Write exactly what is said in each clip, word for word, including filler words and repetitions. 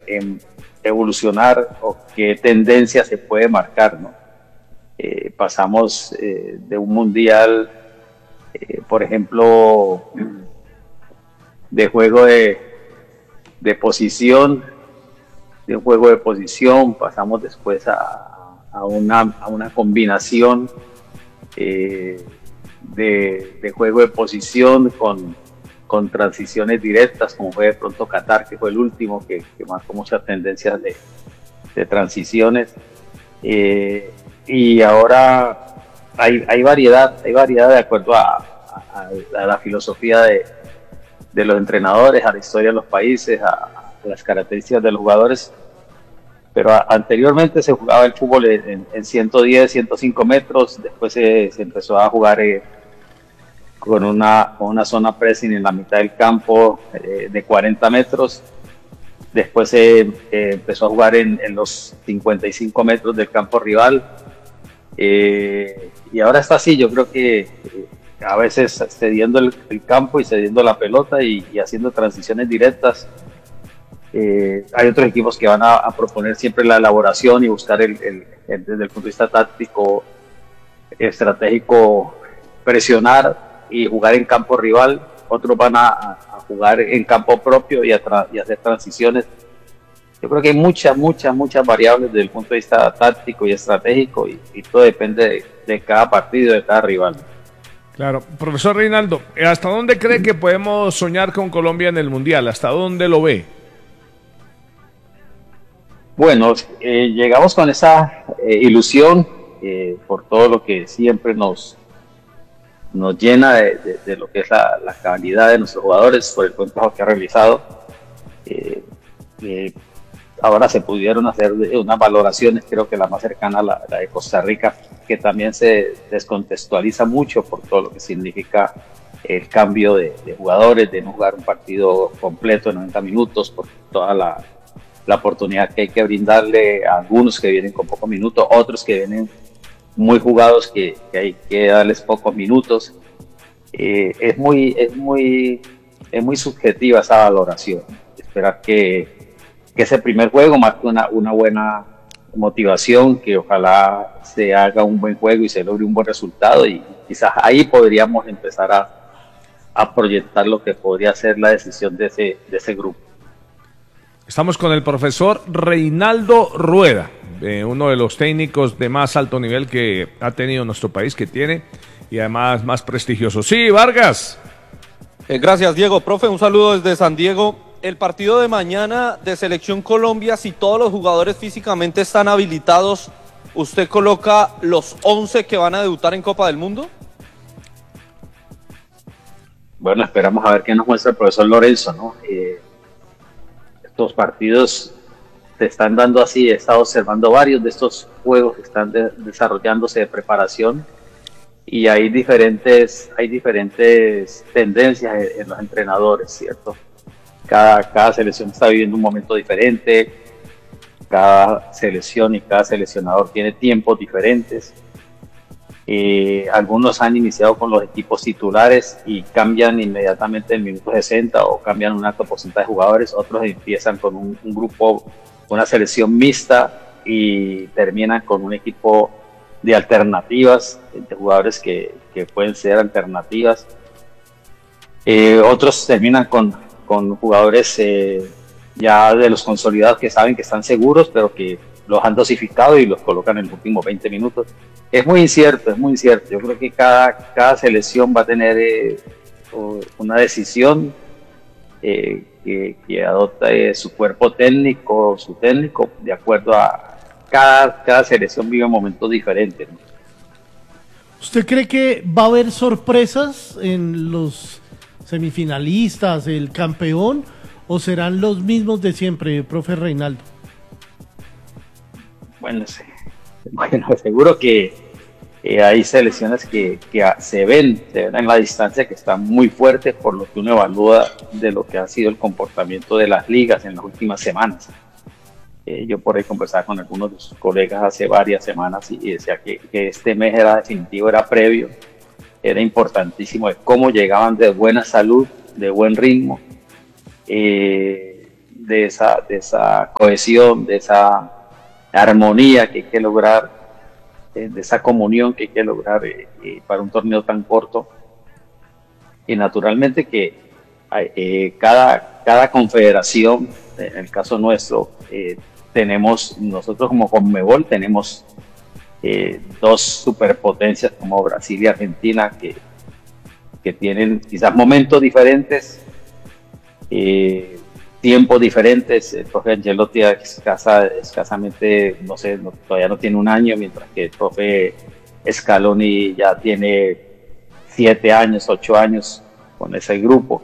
en evolucionar o qué tendencia se puede marcar, ¿no? Eh, pasamos eh, de un mundial, eh, por ejemplo, de juego de, de posición, de un juego de posición, pasamos después a, a, una, a una combinación eh, de, de juego de posición con, con transiciones directas, como fue de pronto Qatar, que fue el último que, que marcó muchas tendencias de, de transiciones. Eh, y ahora hay, hay variedad, hay variedad de acuerdo a, a, a la filosofía de, de los entrenadores, a la historia de los países, a, a las características de los jugadores. Pero a, anteriormente se jugaba el fútbol en, en ciento diez, ciento cinco metros, después se, se empezó a jugar eh, con, una, con una zona pressing en la mitad del campo eh, de cuarenta metros. Después se eh, eh, empezó a jugar en, en los cincuenta y cinco metros del campo rival. Eh, y ahora está así, yo creo que eh, a veces cediendo el, el campo y cediendo la pelota y, y haciendo transiciones directas. Eh, hay otros equipos que van a, a proponer siempre la elaboración y buscar el, el, el, desde el punto de vista táctico, estratégico, presionar y jugar en campo rival. Otros van a, a jugar en campo propio y, a tra y hacer transiciones. Yo creo que hay muchas, muchas, muchas variables desde el punto de vista táctico y estratégico y, y todo depende de, de cada partido, de cada rival. Claro. Profesor Reinaldo, ¿hasta dónde cree que podemos soñar con Colombia en el Mundial? ¿Hasta dónde lo ve? Bueno, eh, llegamos con esa eh, ilusión eh, por todo lo que siempre nos, nos llena de, de, de lo que es la, la calidad de nuestros jugadores, por el buen trabajo que ha realizado. Eh, eh, ahora se pudieron hacer unas valoraciones, creo que la más cercana a la, la de Costa Rica, que también se descontextualiza mucho por todo lo que significa el cambio de, de jugadores, de no jugar un partido completo en noventa minutos, por toda la, la oportunidad que hay que brindarle a algunos que vienen con pocos minutos, otros que vienen muy jugados que, que hay que darles pocos minutos. Eh, es muy, es muy, es muy subjetiva esa valoración. Esperar que, que ese primer juego marque una, una buena motivación, que ojalá se haga un buen juego y se logre un buen resultado, y quizás ahí podríamos empezar a, a proyectar lo que podría ser la decisión de ese, de ese grupo. Estamos con el profesor Reinaldo Rueda, eh, uno de los técnicos de más alto nivel que ha tenido nuestro país, que tiene, y además más prestigioso. Sí, Vargas. Eh, gracias, Diego. Profe, un saludo desde San Diego. El partido de mañana de Selección Colombia, si todos los jugadores físicamente están habilitados, ¿usted coloca los once que van a debutar en Copa del Mundo? Bueno, esperamos a ver qué nos muestra el profesor Lorenzo, ¿no? Eh, estos partidos se están dando así, he estado observando varios de estos juegos que están de, desarrollándose de preparación, y hay diferentes, hay diferentes tendencias en, en los entrenadores, ¿cierto? Cada, cada selección está viviendo un momento diferente, cada selección y cada seleccionador tiene tiempos diferentes. Eh, algunos han iniciado con los equipos titulares y cambian inmediatamente en el minuto sesenta o cambian un alto porcentaje de jugadores. Otros empiezan con un, un grupo, una selección mixta, y terminan con un equipo de alternativas, de jugadores que, que pueden ser alternativas. Eh, otros terminan con, con jugadores eh, ya de los consolidados, que saben que están seguros, pero que los han dosificado y los colocan en los últimos veinte minutos. Es muy incierto, es muy incierto. Yo creo que cada, cada selección va a tener eh, una decisión eh, que, que adopta eh, su cuerpo técnico, su técnico, de acuerdo a cada, cada selección vive momentos diferentes, ¿no? ¿Usted cree que va a haber sorpresas en los semifinalistas, el campeón, o serán los mismos de siempre, profe Reinaldo? Bueno, sí. Bueno, seguro que eh, hay selecciones que, que se ven, se ven en la distancia, que están muy fuertes por lo que uno evalúa de lo que ha sido el comportamiento de las ligas en las últimas semanas. Eh, yo por ahí conversaba con algunos de sus colegas hace varias semanas y, y decía que, que este mes era definitivo, era previo, era importantísimo de cómo llegaban de buena salud, de buen ritmo, eh, de esa, de esa cohesión, de esa armonía que hay que lograr, eh, de esa comunión que hay que lograr eh, eh, para un torneo tan corto. Y naturalmente que eh, cada, cada confederación, en el caso nuestro, eh, tenemos, nosotros como Conmebol tenemos eh, dos superpotencias como Brasil y Argentina que, que tienen quizás momentos diferentes, eh, tiempos diferentes. El profe Ancelotti escasa, escasamente, no sé, no, todavía no tiene un año, mientras que el profe Scaloni ya tiene siete años, ocho años con ese grupo.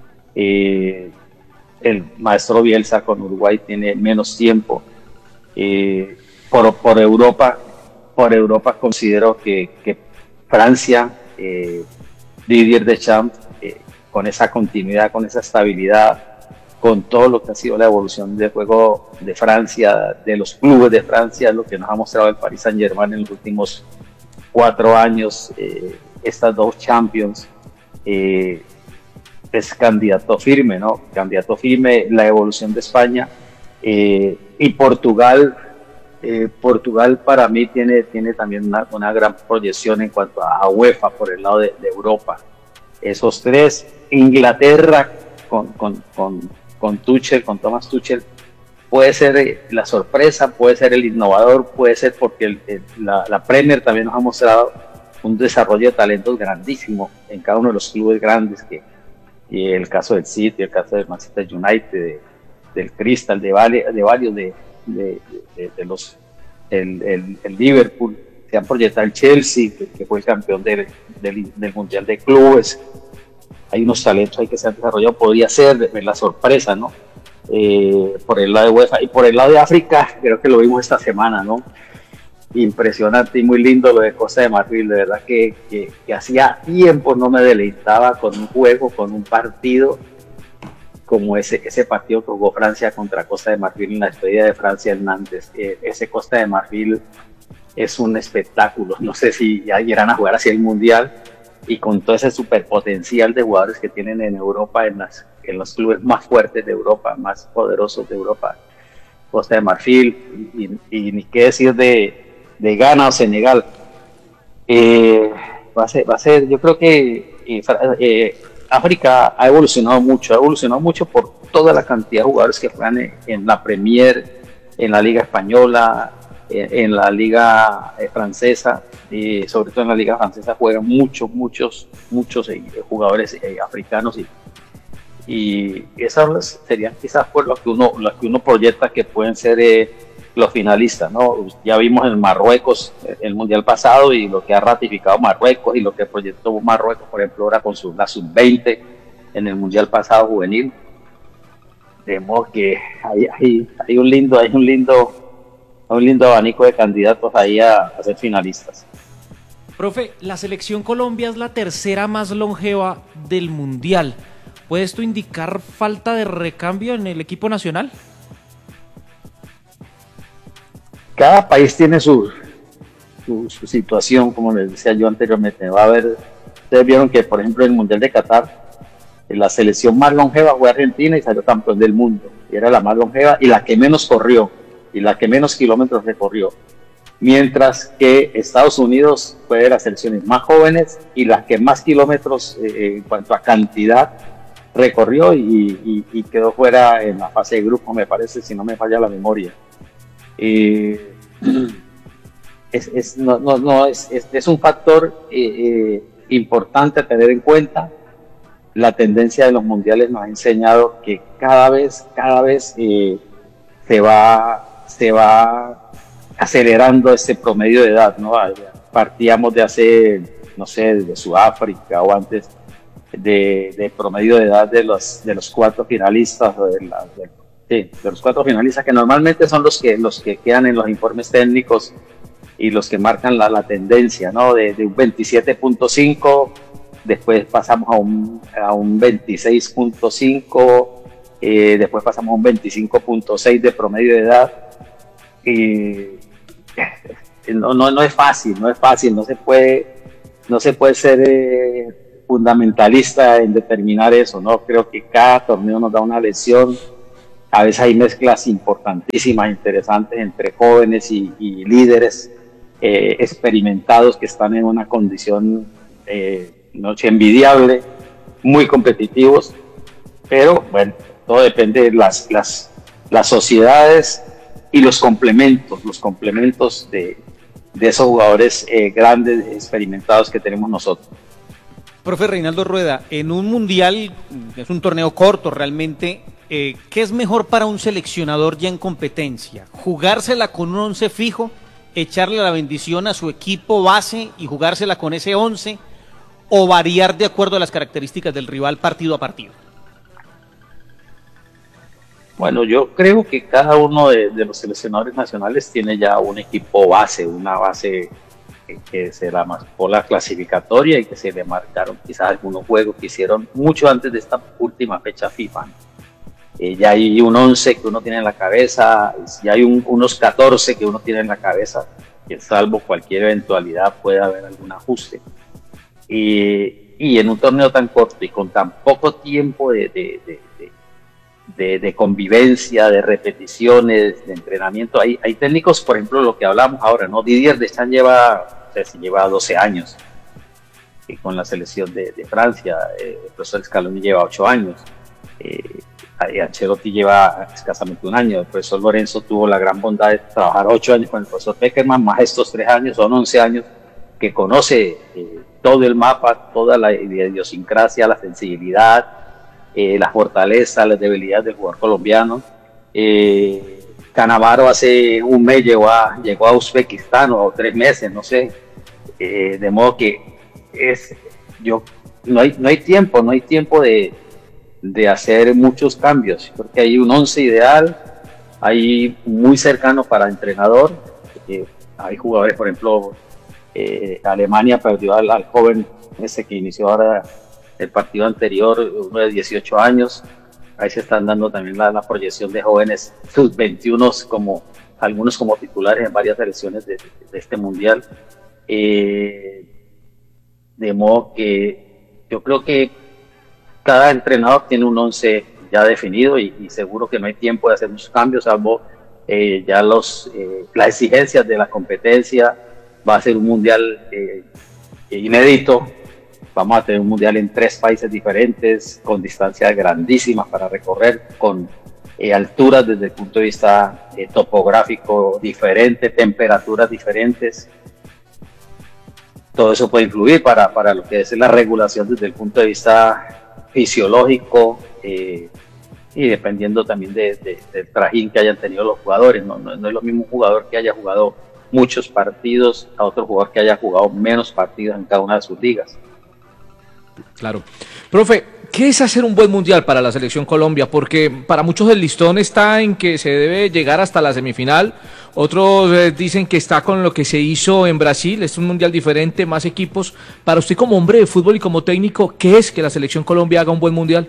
Eh, el maestro Bielsa con Uruguay tiene menos tiempo. Eh, por, por Europa, por Europa considero que, que Francia, eh, Didier Deschamps, eh, con esa continuidad, con esa estabilidad, con todo lo que ha sido la evolución del juego de Francia, de los clubes de Francia, lo que nos ha mostrado el Paris Saint-Germain en los últimos cuatro años, eh, estas dos Champions, eh, es candidato firme, ¿no? Candidato firme, la evolución de España, eh, y Portugal, eh, Portugal para mí tiene, tiene también una, una gran proyección en cuanto a, a UEFA por el lado de, de Europa. Esos tres, Inglaterra con, con, con, con Tuchel, con Thomas Tuchel, puede ser la sorpresa, puede ser el innovador, puede ser porque el, el, la, la Premier también nos ha mostrado un desarrollo de talentos grandísimo en cada uno de los clubes grandes, que y el caso del City, el caso del Manchester United, de, del Crystal, de, vale, de varios de, de, de, de los el, el, el Liverpool, se han proyectado el Chelsea, que, que fue el campeón del, del, del Mundial de Clubes. Hay unos talentos ahí que se han desarrollado, podría ser la sorpresa, ¿no? Eh, por el lado de UEFA y por el lado de África, creo que lo vimos esta semana, ¿no? Impresionante y muy lindo lo de Costa de Marfil, de verdad que, que, que hacía tiempo no me deleitaba con un juego, con un partido como ese, ese partido que jugó Francia contra Costa de Marfil en la despedida de Francia en Nantes. Eh, ese Costa de Marfil es un espectáculo, no sé si ya irán a jugar hacia el Mundial, y con todo ese superpotencial de jugadores que tienen en Europa, en, las, en los clubes más fuertes de Europa, más poderosos de Europa, Costa de Marfil, y, y, y ni qué decir de de Ghana o Senegal. Eh, va, a ser, va a ser, yo creo que eh, eh, África ha evolucionado mucho, ha evolucionado mucho por toda la cantidad de jugadores que juegan en, en la Premier, en la Liga Española, en, en la Liga eh, Francesa, y sobre todo en la Liga Francesa juegan muchos, muchos, muchos eh, jugadores eh, africanos, y, y esas serían quizás por lo que uno, lo que uno proyecta que pueden ser eh, los finalistas, ¿no? Ya vimos en Marruecos el Mundial pasado y lo que ha ratificado Marruecos y lo que proyectó Marruecos, por ejemplo, ahora con su, la sub veinte en el Mundial pasado juvenil. De modo que hay, hay, hay un lindo, hay un lindo, un lindo abanico de candidatos ahí a, a ser finalistas. Profe, la selección Colombia es la tercera más longeva del Mundial. ¿Puede esto indicar falta de recambio en el equipo nacional? Cada país tiene su, su, su situación, como les decía yo anteriormente. Va a haber, ustedes vieron que, por ejemplo, en el Mundial de Qatar, la selección más longeva fue Argentina y salió campeón del mundo. Y era la más longeva y la que menos corrió, y la que menos kilómetros recorrió. Mientras que Estados Unidos fue de las selecciones más jóvenes y las que más kilómetros eh, en cuanto a cantidad recorrió, y, y, y quedó fuera en la fase de grupo, me parece, si no me falla la memoria. Eh, es, es, no, no, no, es, es, es un factor eh, eh, importante a tener en cuenta. La tendencia de los mundiales nos ha enseñado que cada vez, cada vez eh, se va, se va acelerando ese promedio de edad, ¿no? Partíamos de hace, no sé, de Sudáfrica o antes de, de promedio de edad de los, de los cuatro finalistas, de la, de, Sí, de los cuatro finalistas, que normalmente son los que, los que quedan en los informes técnicos y los que marcan la, la tendencia, ¿no? De, de un veintisiete punto cinco, después pasamos a un, a un veintiséis punto cinco, eh, después pasamos a un veinticinco punto seis de promedio de edad. Y no, no, no es fácil, no es fácil, no se puede, no se puede ser eh, fundamentalista en determinar eso, ¿no? Creo que cada torneo nos da una lección. A veces hay mezclas importantísimas, interesantes entre jóvenes y, y líderes eh, experimentados que están en una condición eh, no sé, envidiable, muy competitivos, pero bueno, todo depende de las, las, las sociedades y los complementos, los complementos de, de esos jugadores eh, grandes, experimentados que tenemos nosotros. Profe Reinaldo Rueda, en un mundial, es un torneo corto realmente, eh, ¿qué es mejor para un seleccionador ya en competencia? ¿Jugársela con un once fijo, echarle la bendición a su equipo base y jugársela con ese once, o variar de acuerdo a las características del rival partido a partido? Bueno, yo creo que cada uno de, de los seleccionadores nacionales tiene ya un equipo base, una base que, que se la marcó la clasificatoria y que se le marcaron quizás algunos juegos que hicieron mucho antes de esta última fecha FIFA. Eh, ya hay un once que uno tiene en la cabeza, ya hay un, unos catorce que uno tiene en la cabeza, que salvo cualquier eventualidad puede haber algún ajuste. Y, y en un torneo tan corto y con tan poco tiempo de, de, de, de, de, de convivencia, de repeticiones, de entrenamiento, hay, hay técnicos, por ejemplo, lo que hablamos ahora, ¿no? Didier Deschamps lleva, o sea, si lleva doce años y con la selección de, de Francia, eh, el profesor Scaloni lleva ocho años, eh, Ancelotti lleva escasamente un año, el profesor Lorenzo tuvo la gran bondad de trabajar ocho años con el profesor Peckerman, más estos tres años, son once años, que conoce eh, todo el mapa, toda la idiosincrasia, la sensibilidad, eh, la fortaleza, las debilidades del jugador colombiano. Eh, Cannavaro hace un mes llegó a, llegó a Uzbekistán, o tres meses, no sé, eh, de modo que es, yo, no, hay, no hay tiempo, no hay tiempo de, de hacer muchos cambios, porque hay un once ideal, hay muy cercano para entrenador, eh, hay jugadores, por ejemplo, Eh, Alemania perdió al, al joven ese que inició ahora el partido anterior, uno de dieciocho años. Ahí se están dando también la, la proyección de jóvenes sub veintiuno, como, algunos como titulares en varias selecciones de, de este mundial. Eh, de modo que yo creo que cada entrenador tiene un once ya definido y, y seguro que no hay tiempo de hacer muchos cambios, salvo eh, ya los, eh, las exigencias de la competencia. Va a ser un mundial eh, inédito, vamos a tener un mundial en tres países diferentes, con distancias grandísimas para recorrer, con eh, alturas desde el punto de vista eh, topográfico diferente, temperaturas diferentes. Todo eso puede influir para, para lo que es la regulación desde el punto de vista fisiológico eh, y dependiendo también de, de, del trajín que hayan tenido los jugadores. No, no, no es lo mismo un jugador que haya jugado muchos partidos a otro jugador que haya jugado menos partidos en cada una de sus ligas. Claro. Profe, ¿qué es hacer un buen mundial para la selección Colombia? Porque para muchos el listón está en que se debe llegar hasta la semifinal, otros eh, dicen que está con lo que se hizo en Brasil, es un mundial diferente, más equipos. Para usted como hombre de fútbol y como técnico, ¿qué es que la selección Colombia haga un buen mundial?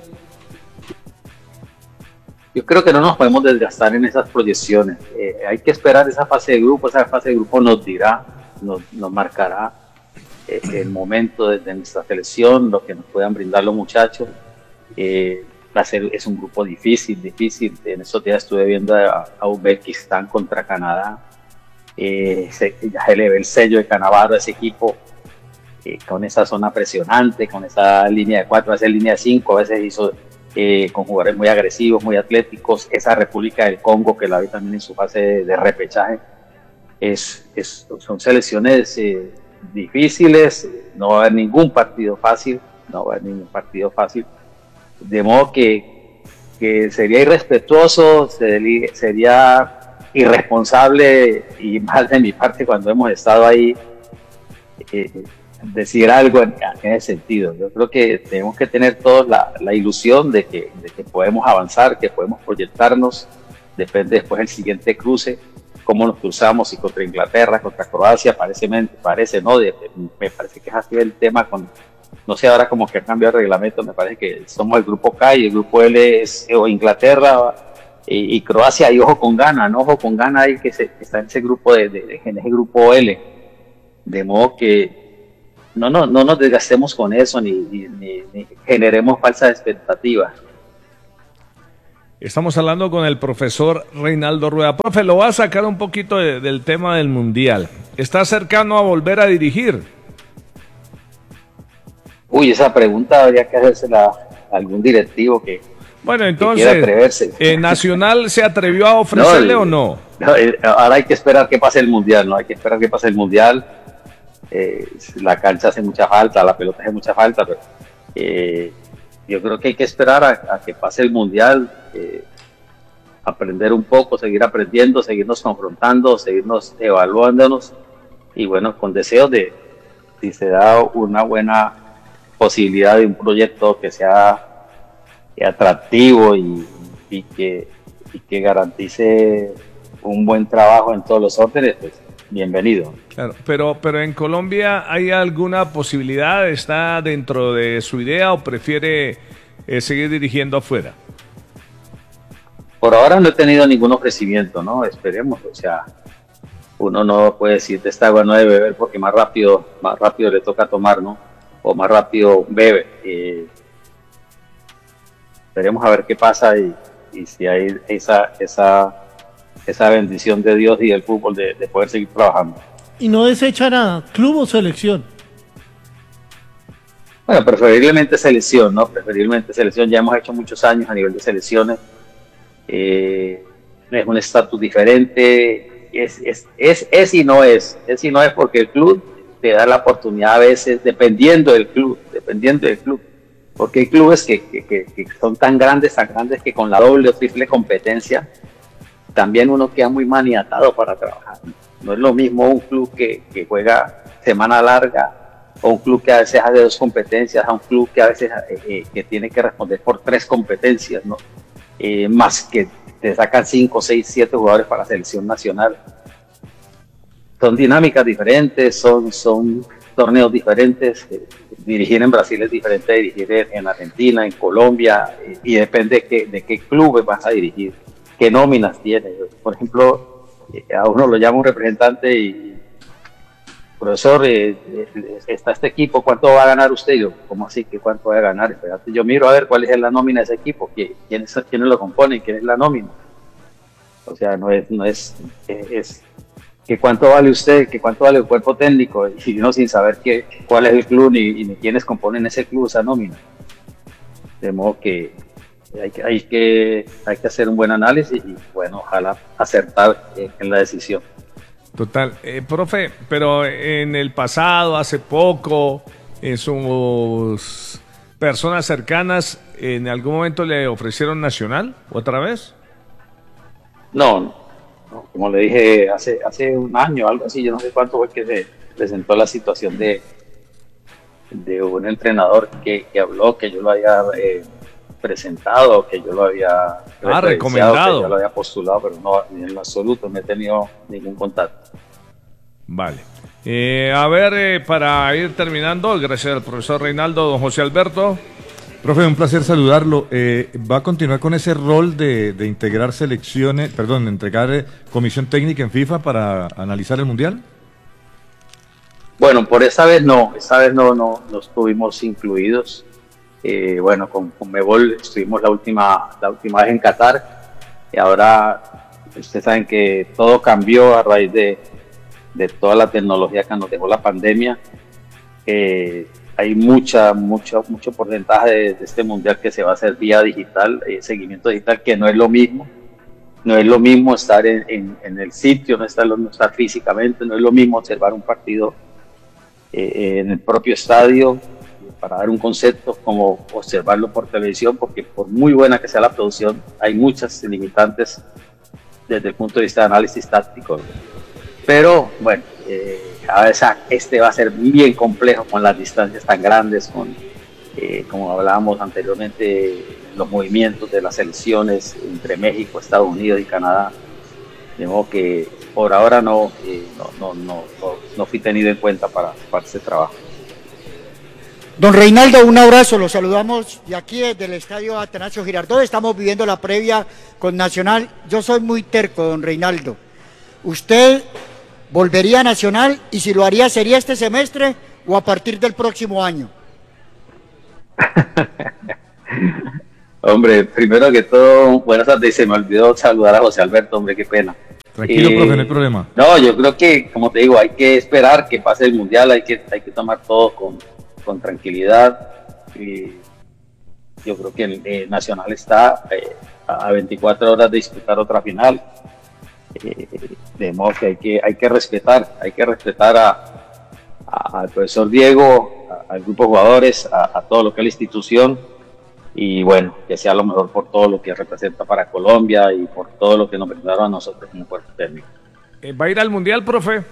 Yo creo que no nos podemos desgastar en esas proyecciones. Eh, hay que esperar esa fase de grupo. Esa fase de grupo nos dirá, nos, nos marcará eh, el momento de, de nuestra selección, lo que nos puedan brindar los muchachos. Eh, va a ser, es un grupo difícil, difícil. En esos días estuve viendo a, a Uzbekistán contra Canadá. Eh, se, ya se le ve el sello de Cannavaro a ese equipo, eh, con esa zona presionante, con esa línea de cuatro, a veces línea de cinco, a veces hizo... Eh, con jugadores muy agresivos, muy atléticos. Esa República del Congo, que la vi también en su fase de, de repechaje, es, es, son selecciones eh, difíciles, no va a haber ningún partido fácil, no va a haber ningún partido fácil, de modo que, que sería irrespetuoso, sería irresponsable y mal de mi parte cuando hemos estado ahí eh, decir algo en, en ese sentido. Yo creo que tenemos que tener todos la, la ilusión de que, de que podemos avanzar, que podemos proyectarnos. Depende después del siguiente cruce, cómo nos cruzamos, si contra Inglaterra, contra Croacia, parece, parece no, de, me parece que es así el tema con, no sé ahora como que ha cambiado el reglamento, me parece que somos el grupo K y el grupo L es o Inglaterra y, y Croacia, y ojo con Ghana, no ojo con Ghana ahí que, se, que está en ese grupo de, de, de en ese grupo L, de modo que No, no, no nos desgastemos con eso ni, ni, ni, ni generemos falsas expectativas. Estamos hablando con el profesor Reinaldo Rueda. Profe, lo va a sacar un poquito de, del tema del Mundial. ¿Está cercano a volver a dirigir? Uy, esa pregunta habría que hacérsela a algún directivo que, bueno, entonces, que quiera atreverse. Eh, ¿Nacional se atrevió a ofrecerle no, el, o no? no? Ahora hay que esperar que pase el Mundial, ¿no? Hay que esperar que pase el Mundial. Eh, la cancha hace mucha falta, la pelota hace mucha falta, pero eh, yo creo que hay que esperar a, a que pase el Mundial, eh, aprender un poco, seguir aprendiendo, seguirnos confrontando, seguirnos evaluándonos y bueno, con deseos de, si se da una buena posibilidad de un proyecto que sea atractivo y, y, que, y que garantice un buen trabajo en todos los órdenes, pues bienvenido. Claro, pero, pero en Colombia, ¿hay alguna posibilidad? ¿Está dentro de su idea o prefiere eh, seguir dirigiendo afuera? Por ahora no he tenido ningún ofrecimiento, ¿no? Esperemos, o sea, uno no puede decir de esta agua no debe beber porque más rápido, más rápido le toca tomar, ¿no? O más rápido bebe. Eh, esperemos a ver qué pasa y, y si hay esa, esa, esa bendición de Dios y del fútbol de, de poder seguir trabajando. ¿Y no desecha nada? ¿Club o selección? Bueno, preferiblemente selección, ¿no? Preferiblemente selección. Ya hemos hecho muchos años a nivel de selecciones. Eh, es un estatus diferente. Es, es, es, es y no es. Es y no es porque el club te da la oportunidad a veces, dependiendo del club, dependiendo del club. Porque hay clubes que, que, que, que son tan grandes, tan grandes que con la doble o triple competencia también uno queda muy maniatado para trabajar. No es lo mismo un club que, que juega semana larga o un club que a veces hace dos competencias, a un club que a veces eh, eh, que tiene que responder por tres competencias, ¿no? Eh, más que te sacan cinco, seis, siete jugadores para la selección nacional. Son dinámicas diferentes, son, son torneos diferentes. Eh, dirigir en Brasil es diferente de dirigir en Argentina, en Colombia, eh, y depende de qué, de qué clubes vas a dirigir, qué nóminas tienes. Por ejemplo, eh, a uno lo llama un representante y, profesor, eh, eh, está este equipo, ¿cuánto va a ganar usted? Y yo, ¿cómo así? ¿Que cuánto va a ganar? Espérate, yo miro a ver cuál es la nómina de ese equipo, quiénes, quiénes lo componen, quién es la nómina. O sea, no es, no es, eh, es que cuánto vale usted, que cuánto vale el cuerpo técnico, y uno sin saber qué, cuál es el club ni, ni quiénes componen ese club, esa nómina. De modo que hay, que hay que hay que hacer un buen análisis y bueno, ojalá acertar en, en la decisión. Total. Eh, profe, pero en el pasado, hace poco, en sus personas cercanas, ¿en algún momento le ofrecieron Nacional otra vez? No, no, no, como le dije, hace hace un año, algo así, yo no sé cuánto fue que se presentó la situación de, de un entrenador que, que habló, que yo lo había eh, presentado, que yo lo había ah, recomendado, que yo lo había postulado, pero no, en lo absoluto no he tenido ningún contacto. Vale. Eh, a ver, eh, para ir terminando, gracias al profesor Reinaldo, don José Alberto. Profe, un placer saludarlo. Eh, ¿Va a continuar con ese rol de, de integrar selecciones, perdón, de entregar eh, comisión técnica en FIFA para analizar el Mundial? Bueno, por esa vez no, esa vez no, no, no estuvimos incluidos. Eh, bueno, con Conmebol estuvimos la última, la última vez en Qatar y ahora ustedes saben que todo cambió a raíz de, de toda la tecnología que nos dejó la pandemia. Eh, hay mucha, mucho, mucho porcentaje de, de este mundial que se va a hacer vía digital, eh, seguimiento digital, que no es lo mismo. No es lo mismo estar en, en, en el sitio, no estar, no estar físicamente, no es lo mismo observar un partido eh, en el propio estadio, para dar un concepto, como observarlo por televisión, porque por muy buena que sea la producción, hay muchas limitantes desde el punto de vista de análisis táctico. Pero bueno, eh, a veces este va a ser bien complejo con las distancias tan grandes, con eh, como hablábamos anteriormente, los movimientos de las selecciones entre México, Estados Unidos y Canadá. De modo que por ahora no, eh, no, no, no, no, no fui tenido en cuenta para, para ese trabajo. Don Reinaldo, un abrazo, los saludamos de aquí desde el estadio Atanasio Girardot. Estamos viviendo la previa con Nacional. Yo soy muy terco, don Reinaldo. ¿Usted volvería a Nacional y si lo haría sería este semestre o a partir del próximo año? Hombre, primero que todo, buenas tardes. Se me olvidó saludar a José Alberto, hombre, qué pena. Tranquilo, Eh, profe, no hay problema. No, yo creo que, como te digo, hay que esperar que pase el Mundial, hay que, hay que tomar todo con, con tranquilidad. Y yo creo que el eh, Nacional está eh, a veinticuatro horas de disputar otra final. Eh, de modo que hay que, hay que respetar, hay que respetar a, a- al profesor Diego, a- al grupo de jugadores, a, a todo lo que es la institución. Y bueno, que sea lo mejor por todo lo que representa para Colombia y por todo lo que nos brindaron a nosotros como cuerpo técnico. Eh, ¿Va a ir al Mundial, profe?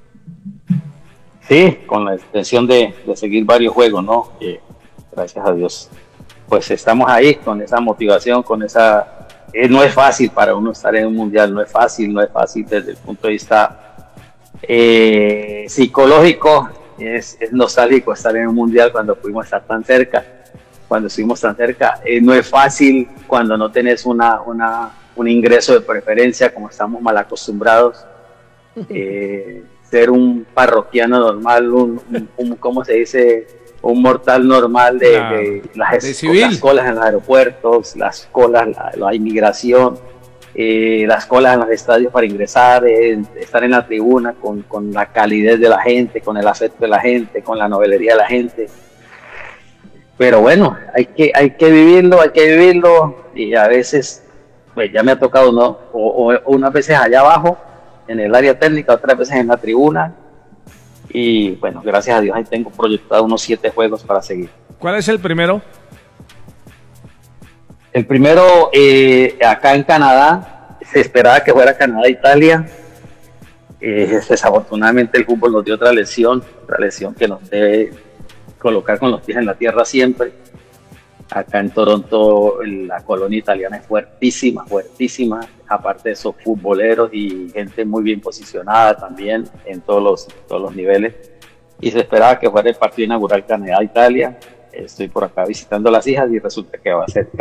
Sí, con la intención de, de seguir varios juegos, ¿no? Eh, gracias a Dios. Pues estamos ahí con esa motivación, con esa... eh, no es fácil para uno estar en un mundial, no es fácil, no es fácil desde el punto de vista eh, psicológico, es, es nostálgico estar en un mundial cuando pudimos estar tan cerca, cuando estuvimos tan cerca. Eh, no es fácil cuando no tenés una, una, un ingreso de preferencia, como estamos mal acostumbrados. Eh, ser un parroquiano normal, un, un, un ¿cómo se dice? Un mortal normal de, Claro, de las, de civil. las colas en los aeropuertos, las colas, la, la inmigración, eh, las colas en los estadios para ingresar, eh, estar en la tribuna con, con la calidez de la gente, con el afecto de la gente, con la novelería de la gente. Pero bueno, hay que, hay que vivirlo, hay que vivirlo, y a veces, pues ya me ha tocado, ¿no? O, o unas veces allá abajo, en el área técnica, otras veces en la tribuna, y bueno, gracias a Dios ahí tengo proyectado unos siete juegos para seguir. ¿Cuál es el primero? El primero, eh, acá en Canadá, se esperaba que fuera Canadá-Italia. Eh, desafortunadamente el fútbol nos dio otra lesión, otra lesión que nos debe colocar con los pies en la tierra siempre. Acá en Toronto la colonia italiana es fuertísima, fuertísima, aparte de esos futboleros y gente muy bien posicionada también en todos los, todos los niveles. Y se esperaba que fuera el partido inaugural Canadá-Italia. Estoy por acá visitando a las hijas y resulta que va a ser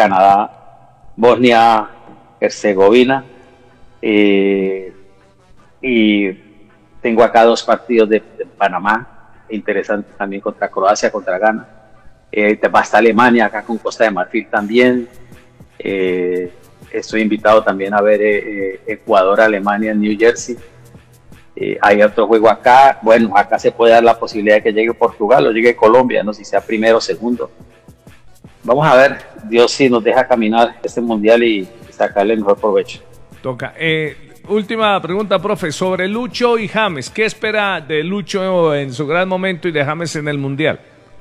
Canadá-Bosnia-Herzegovina. Eh, y tengo acá dos partidos de, de Panamá, interesantes también, contra Croacia, contra Ghana. Eh, va a estar Alemania acá con Costa de Marfil también. Eh, estoy invitado también a ver eh, eh, Ecuador-Alemania en New Jersey. Eh, hay otro juego acá. Bueno, acá se puede dar la posibilidad de que llegue Portugal o llegue Colombia, no sé si sea primero o segundo. Vamos a ver, Dios sí nos deja caminar este mundial y sacarle el mejor provecho. Toca. Eh, última pregunta, profe, sobre Lucho y James. ¿Qué espera de Lucho en su gran momento y de James en el Mundial?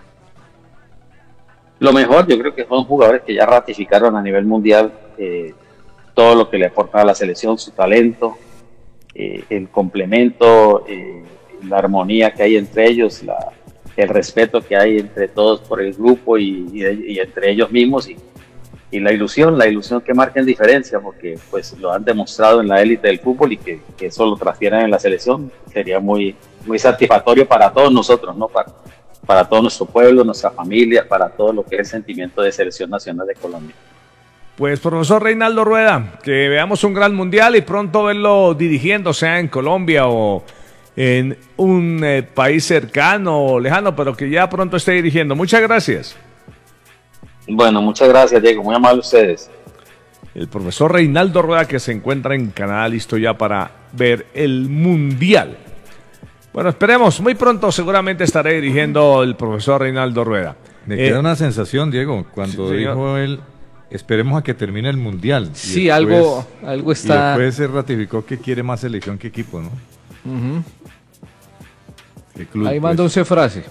Lo mejor, yo creo que son jugadores que ya ratificaron a nivel mundial eh, todo lo que le aporta a la selección, su talento, eh, el complemento, eh, la armonía que hay entre ellos, la, el respeto que hay entre todos por el grupo y, y, y entre ellos mismos y, y la ilusión, la ilusión que marquen diferencia, porque pues lo han demostrado en la élite del fútbol y que, que eso lo transfieran en la selección sería muy, muy satisfactorio para todos nosotros, ¿no? Para, para todo nuestro pueblo, nuestra familia, para todo lo que es el sentimiento de selección nacional de Colombia. Pues profesor Reinaldo Rueda, que veamos un gran mundial y pronto verlo dirigiendo, sea en Colombia o en un eh, país cercano o lejano, pero que ya pronto esté dirigiendo. Muchas gracias. Bueno, muchas gracias, Diego, muy amables ustedes. El profesor Reinaldo Rueda, que se encuentra en Canadá, listo ya para ver el mundial. Bueno, esperemos, muy pronto seguramente estaré dirigiendo el profesor Reinaldo Rueda. Me Eh, queda una sensación, Diego, cuando sí, señor. dijo él, esperemos a que termine el Mundial. Y Sí, después- algo, algo está. Y después se ratificó que quiere más selección que equipo, ¿no? Ujú. Que club, Ahí pues. manda once frase.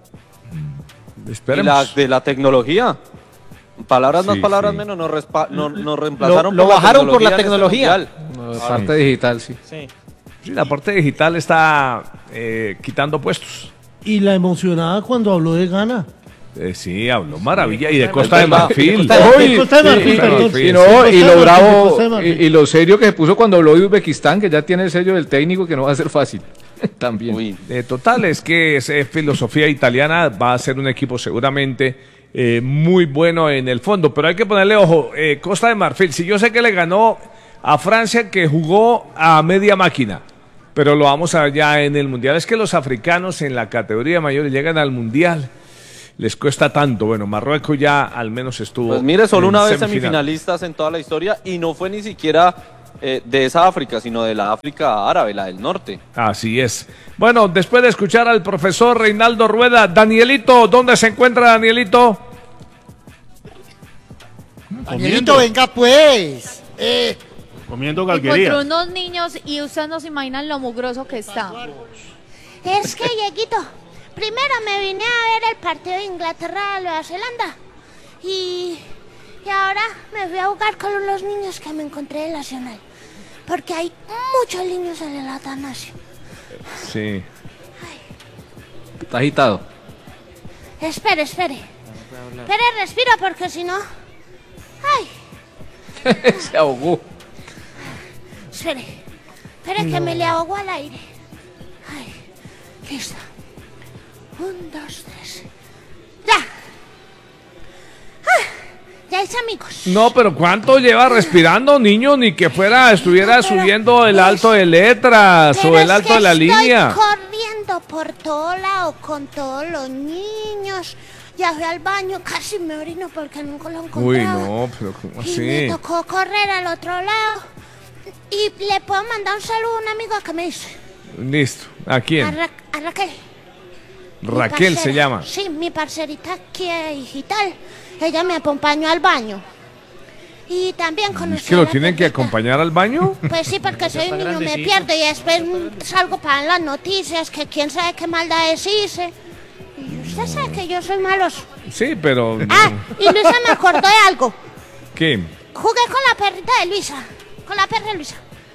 Y esperemos. la, de la tecnología. Palabras más, Sí, palabras sí. menos, nos, respa- no- nos reemplazaron lo por la bajaron por la en este tecnología. mundial. No, parte digital, sí. Sí. Sí, la parte digital está eh, quitando puestos. Y la emocionada cuando habló de Ghana. Eh, sí, habló maravilla. Y de Costa de verdad. Marfil. De Costa de Marfil, y- y- perdón. y no, y Costa de lo Marfil, bravo Costa de Marfil. y, y lo serio que se puso cuando habló de Uzbekistán, que ya tiene el sello del técnico, que no va a ser fácil. También. Uy, Eh, total, es que es, eh, filosofía italiana, va a ser un equipo seguramente eh, muy bueno en el fondo, pero hay que ponerle ojo, eh, Costa de Marfil, si yo sé que le ganó a Francia, que jugó a media máquina, pero lo vamos a ver ya en el Mundial, es que los africanos en la categoría mayor llegan al Mundial, les cuesta tanto. Bueno, Marruecos ya al menos estuvo. Pues mire, solo en una vez semifinal. semifinalistas en toda la historia y no fue ni siquiera eh, de esa África, sino de la África árabe, la del norte. Así es. Bueno, después de escuchar al profesor Reinaldo Rueda, Danielito, ¿dónde se encuentra Danielito? Danielito, venga pues. Eh, Comiendo galguerías. Encontró unos niños y ustedes no se imaginan lo mugroso que está. Es que, Dieguito, primero me vine a ver el partido de Inglaterra-Nueva Zelanda y, y ahora me fui a jugar con los niños que me encontré en Nacional, porque hay muchos niños en el Atanasio. Sí. Está agitado. Espere, espere. Espere, respira, porque si no... ¡Ay! Se ahogó. Espere, espere que me le ahogo al aire. Ay, listo. Un, dos, tres. ¡Ya! Ah, ya hice amigos. No, pero ¿cuánto lleva respirando, niño? Ni que fuera, estuviera No, pero subiendo el es- alto de letras Pero o el es alto que de la estoy línea. corriendo por todo lado con todos los niños. Ya fui al baño, casi me orino porque nunca lo encontraba. Uy, no, pero ¿cómo Y me así? tocó correr al otro lado. Y le puedo mandar un saludo a una amiga que me dice. Listo. ¿A A, quién? Ra- a Raquel. Mi Raquel se parcera. llama. Sí, mi parcerita aquí digital. Ella me acompañó al baño. Y también conocí ¿Es que lo a la tienen que perrita. acompañar al baño? Pues sí, porque soy está un niño, me grandecito. pierdo y después mm, salgo para las noticias que quién sabe qué maldades hice. Y usted sabe que yo soy maloso. Sí, pero... Ah, y Luisa me acordó de algo. ¿Qué? Jugué con la perrita de Luisa. Con la perra de Luisa.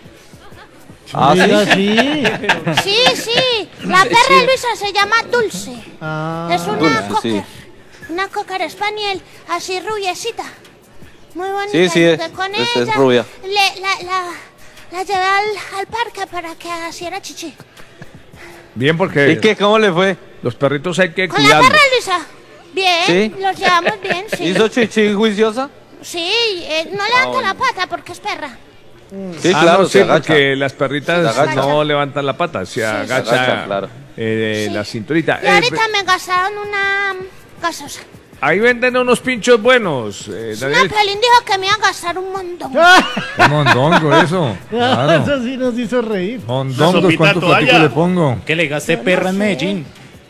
Ah, Mira, sí. sí. Sí, sí. La perra de Luisa se llama Dulce. Ah, Es una Dulce, cocker. sí. Una cocker spaniel, así rubiecita. Muy bonita. Sí, sí, Y es- jugué con es- es ella. rubia. Le- la, la, la llevé al, al parque para que hiciera chichi. Bien, porque ¿Y qué? ¿Cómo le fue? los perritos hay que Con la cuidarlos. perra de Luisa. Bien, ¿Sí? los llevamos bien, sí. ¿Hizo chichi juiciosa? Sí, eh, no levanta bueno. la pata porque es perra. Sí, Ah, claro, no, se sí, agacha. porque las perritas Se agacha. no levantan la pata, se Sí, se agacha agacha, claro. eh, Sí. la cinturita. Y Eh, ahorita me gastaron una gasosa. ahí venden unos pinchos buenos, eh, No, Daniel. Pelín dijo que me iba a gastar un montón. Un mondongo eso. Claro. Eso sí nos hizo reír. Mondongos, sopita ¿cuántos toalla. platicos le pongo? Que le gasté perra en Medellín.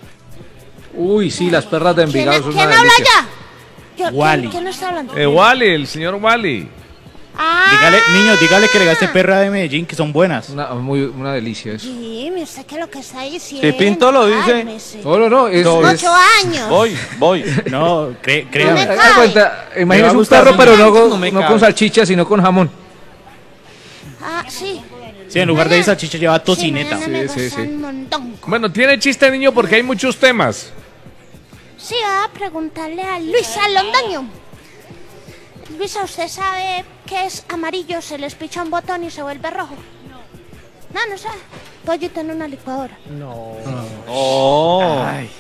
Uy, sí, las perras de ¿Quién, Envigado son ¿quién una habla delicia. ya? Yo- Wally. ¿quién, ¿Quién está hablando? Eh, Wally, el señor Wally. Ah, Dígale, niños, dígale que le gaste perra de Medellín, que son buenas. Una, muy, una delicia eso. Jimmy, ¿usted qué es lo que está diciendo? Si Pinto lo dice. Cálmese. No, no, no, es... es- Ocho años. Voy, voy. No, cré- No créame. me Haz cabe. cuenta, Me va imagínese a un gustar, perro, no pero me- no, no con- me no cabe. con salchicha, sino con jamón. Ah, sí. Sí, en lugar de esa chicha lleva Sí, tocineta. mañana me Sí, sí, gastan sí. un montón. Bueno, tiene chiste, niño, porque hay muchos temas. Sí, voy a preguntarle a Luisa Londoño. Luisa, ¿usted sabe qué es amarillo? Se les picha un botón y se vuelve rojo. No, no sabe. Pollito en una licuadora. Oh.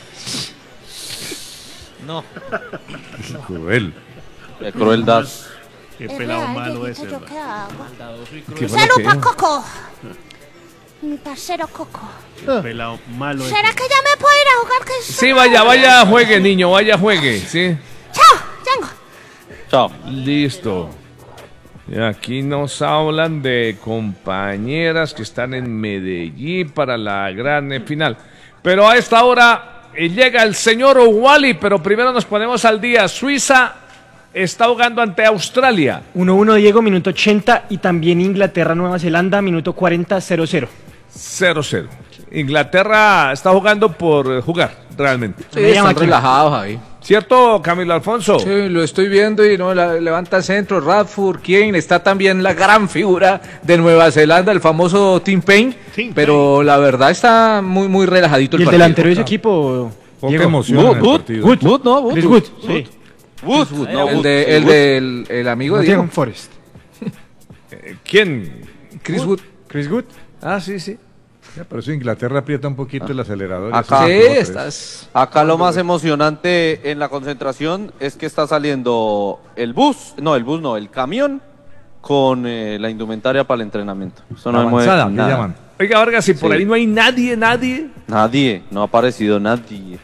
No. Cruel. Qué crueldad. Qué Es pelado real, malo Dieguito, ese. ¿yo ¿verdad? qué hago? ¿Qué Un fue lo saludo que para dijo? Coco. Mi parcero Coco. Qué pelado malo ese. ¿Será que ya me puedo ir a jugar? Que es Sí, una vaya, hora? vaya, juegue, niño, vaya, juegue, sí. Chao, Django. Chao. Listo. Y aquí nos hablan de compañeras que están en Medellín para la gran eh, final. Pero a esta hora eh, llega el señor Wally, pero primero nos ponemos al día. Suiza está jugando ante Australia. uno uno Diego, minuto ochenta, y también Inglaterra-Nueva Zelanda, minuto cuarenta, cero cero. cero cero. Inglaterra está jugando por eh, jugar, realmente. Sí, Me llama están aquí. relajados ahí. ¿Cierto, Camilo Alfonso? Sí, lo estoy viendo y no la- levanta el centro. Radford, ¿quién? Está también la gran figura de Nueva Zelanda, el famoso Tim Payne. Tim Pero la verdad está muy, muy relajadito Y el, el partido. delantero de ese equipo, Poca Diego. emoción en el Wood, partido. Wood. Wood, no, Wood. Chris Wood, sí. Wood, no, el Wood. de, Sí, el, Wood. del- el amigo de Diego. Nottingham Forest. Eh, ¿Quién? Chris Wood. Chris Wood. Ah, sí, sí. Ya, por eso Inglaterra aprieta un poquito el acelerador. Acá. Eso Sí, es como tres. estás... Acá lo más emocionante en la concentración es que está saliendo el bus, no, el bus no, el camión con eh, la indumentaria para el entrenamiento. Eso no me mueve Avanzada, ¿qué nada. llaman? Oiga, Vargas, si por Sí. ahí no hay nadie, nadie. Nadie, no ha aparecido nadie.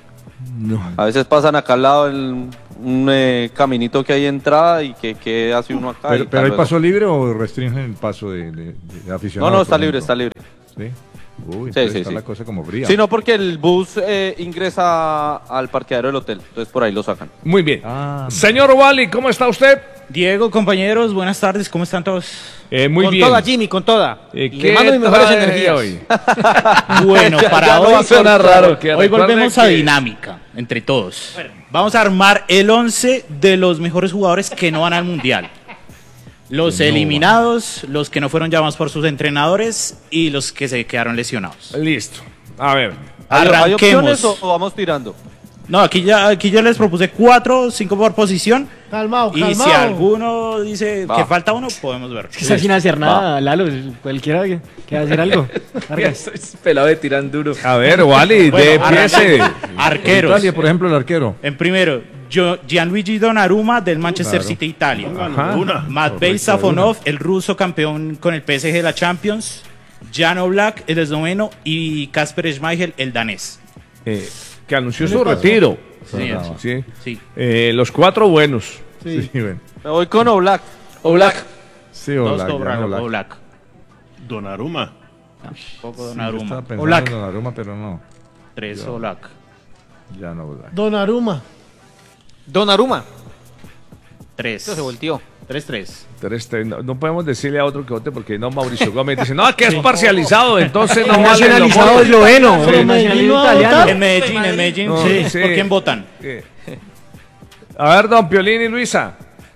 No. A veces pasan acá al lado en un eh, caminito que hay entrada y que, que hace uno acá. ¿Pero, y pero hay luego. paso libre o restringen el paso de, de, de aficionados? No, no, está por libre, ejemplo? está libre. ¿Sí? Uy, Sí, entonces sí, está sí. la cosa como fría. Sí, no, porque el bus eh, ingresa al parqueadero del hotel, entonces por ahí lo sacan. Muy bien. Ah, Señor Wally, ¿cómo está usted? Diego, compañeros, buenas tardes, ¿cómo están todos? Eh, muy con bien. toda, Jimmy, con toda. Eh, Le ¿qué mando mis mejores trae energías. hoy? Bueno, Ya- para ya no hoy, va a sonar raro, que hoy recuerde volvemos a que- dinámica, entre todos. Vamos a armar el once de los mejores jugadores que no van al Mundial. Los Que no eliminados, los que no fueron llamados por sus entrenadores y los que se quedaron lesionados. Listo. A ver. ¿Hay, ¿hay opciones Arranquemos. o, o vamos tirando? No, aquí ya, aquí ya les propuse cuatro, cinco por posición. Calmado, Y calmado. si alguno dice Va. que falta uno, podemos ver. Está sin hacer nada, Lalo. Cualquiera que quiera hacer algo. Vargas. Estoy pelado de tirar duro. A ver, Wally, Bueno, de piese. Arqueros. Italia, por ejemplo, el arquero. En primero, Gio- Gianluigi Donnarumma del Manchester Claro. City Italia. Ajá. Matvei Safonov, el ruso campeón con el P S G de la Champions. Jan Oblak, el esloveno. Y Kasper Schmeichel, el danés. Eh, que anunció ¿Qué su le pasó? retiro. Sí, Sí. sí. Eh, los cuatro buenos. Sí. Sí, bueno. Me voy con Oblak. Oblak. Sí, Dos Oblak, ya, Oblak. Oblak. Oblak. Donnarumma. Poco Yo Donnarumma. estaba pensando Oblak. en Donnarumma, pero no. Tres Ya. Oblak. Ya no Oblak. Donnarumma. Donnarumma. Tres. Esto se volteó. Tres, tres. Tres, tres. No, no podemos decirle a otro que vote porque no, Mauricio Gómez dice, no, que es parcializado, entonces no vale. Nacionalizado lo- esloveno. Pero eh, me nacionalizado vino a italiano. votar. En Medellín, en Medellín. No, sí. sí. ¿Por quién votan? Eh. A ver, don Piolín y Luisa.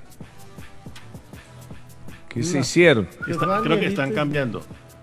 ¿Qué se hicieron? Está- creo que están cambiando.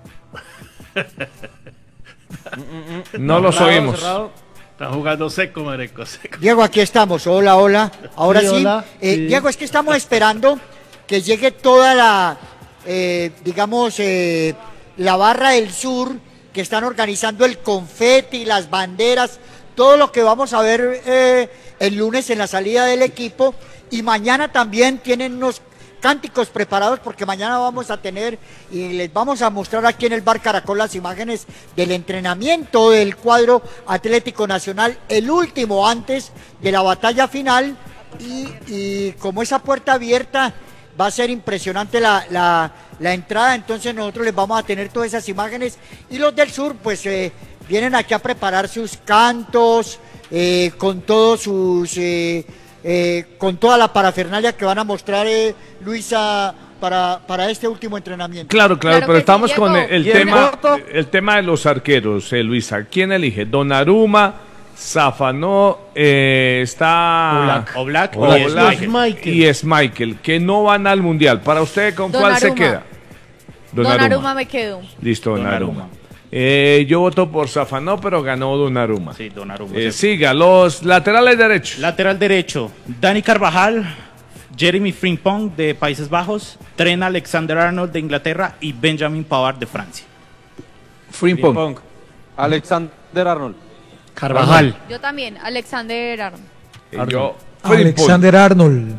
No los Cerrado, oímos. cerrado. Están jugando seco, mareco, seco. Diego, aquí estamos. Hola, hola. Ahora Sí, sí. hola. Eh, Sí. Diego, es que estamos esperando que llegue toda la, eh, digamos, eh, la barra del sur, que están organizando el confeti, las banderas, todo lo que vamos a ver eh, el lunes en la salida del equipo. Y mañana también tienen unos cánticos preparados porque mañana vamos a tener y les vamos a mostrar aquí en el Bar Caracol las imágenes del entrenamiento del cuadro Atlético Nacional, el último antes de la batalla final y, y como esa puerta abierta va a ser impresionante la, la, la entrada, entonces nosotros les vamos a tener todas esas imágenes y los del sur pues eh, vienen aquí a preparar sus cantos eh, con todos sus... Eh, Eh, con toda la parafernalia que van a mostrar eh, Luisa para, para este último entrenamiento. Claro, claro, Claro pero que estamos sí, con Diego. el, el Diego. tema el tema de los arqueros, eh, Luisa. ¿Quién elige? Donnarumma, Safanó, eh, está Oblak. Oblak, y Oblak Schmeichel. y Schmeichel, que no van al Mundial. Para usted, ¿con cuál se Donnarumma. queda? Donnarumma me quedo. Listo, Donnarumma. Donnarumma. Eh, yo voto por Safanó, pero ganó Donnarumma. Sí, Donnarumma. Eh, siga, los laterales derechos. Lateral derecho, Dani Carvajal, Jeremy Frimpong de Países Bajos, Trent Alexander-Arnold de Inglaterra y Benjamin Pavard de Francia. Frimpong. Alexander Arnold. Carvajal. Yo también, Alexander Arnold. Eh, yo, Frimpong. Alexander Arnold.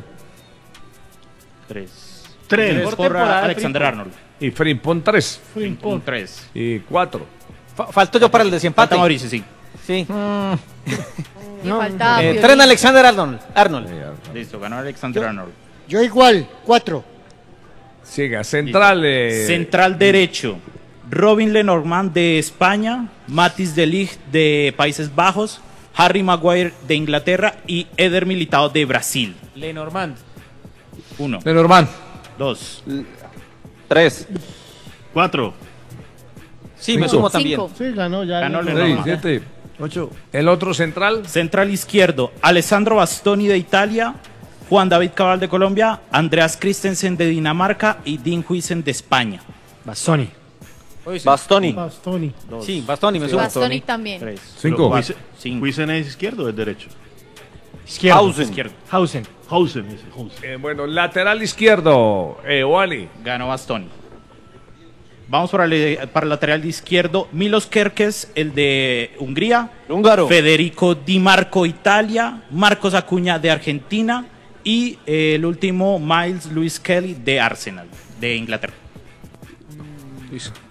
Tres. Tres. Tres por Alexander-Arnold. Y Frimpong tres. Frimpong tres. Y cuatro. Fa- falto yo para el desempate. Falta Mauricio, sí. Sí. Y faltaba Eh, Piolín. Tren Alexander Arnold. Arnold. Listo, ganó Alexander-Arnold. Yo igual, cuatro. Siga, central. eh, Central derecho, Robin Lenormand de España, Mathis de Ligt de Países Bajos, Harry Maguire de Inglaterra y Eder Militao de Brasil. Lenormand. Uno. Lenormand. Dos. Tres. Cuatro. Sí, me sumo también. Cinco. Sí, ganó ya. Ganó Ganó. Lenormand. seis, siete, ocho. El otro central. Central izquierdo, Alessandro Bastoni de Italia, Juan David Cabal de Colombia, Andreas Christensen de Dinamarca y Dean Huijsen de España. Bastoni. Bastoni. Bastoni. Dos. Sí, Bastoni, me sumo. Bastoni también. Tres. Cinco. Cuatro. Cinco. Huisen es izquierdo o es derecho. Izquierdo. Hausen. Izquierdo. Hausen. Hausen ese, Hausen. Eh, bueno, lateral izquierdo. Eh, Wally. Ganó Bastoni. Vamos para el, para el lateral izquierdo. Milos Kerkez, el de Hungría. Húngaro. Federico Di Marco, Italia. Marcos Acuña de Argentina. Y eh, el último, Miles Lewis Kelly de Arsenal, de Inglaterra.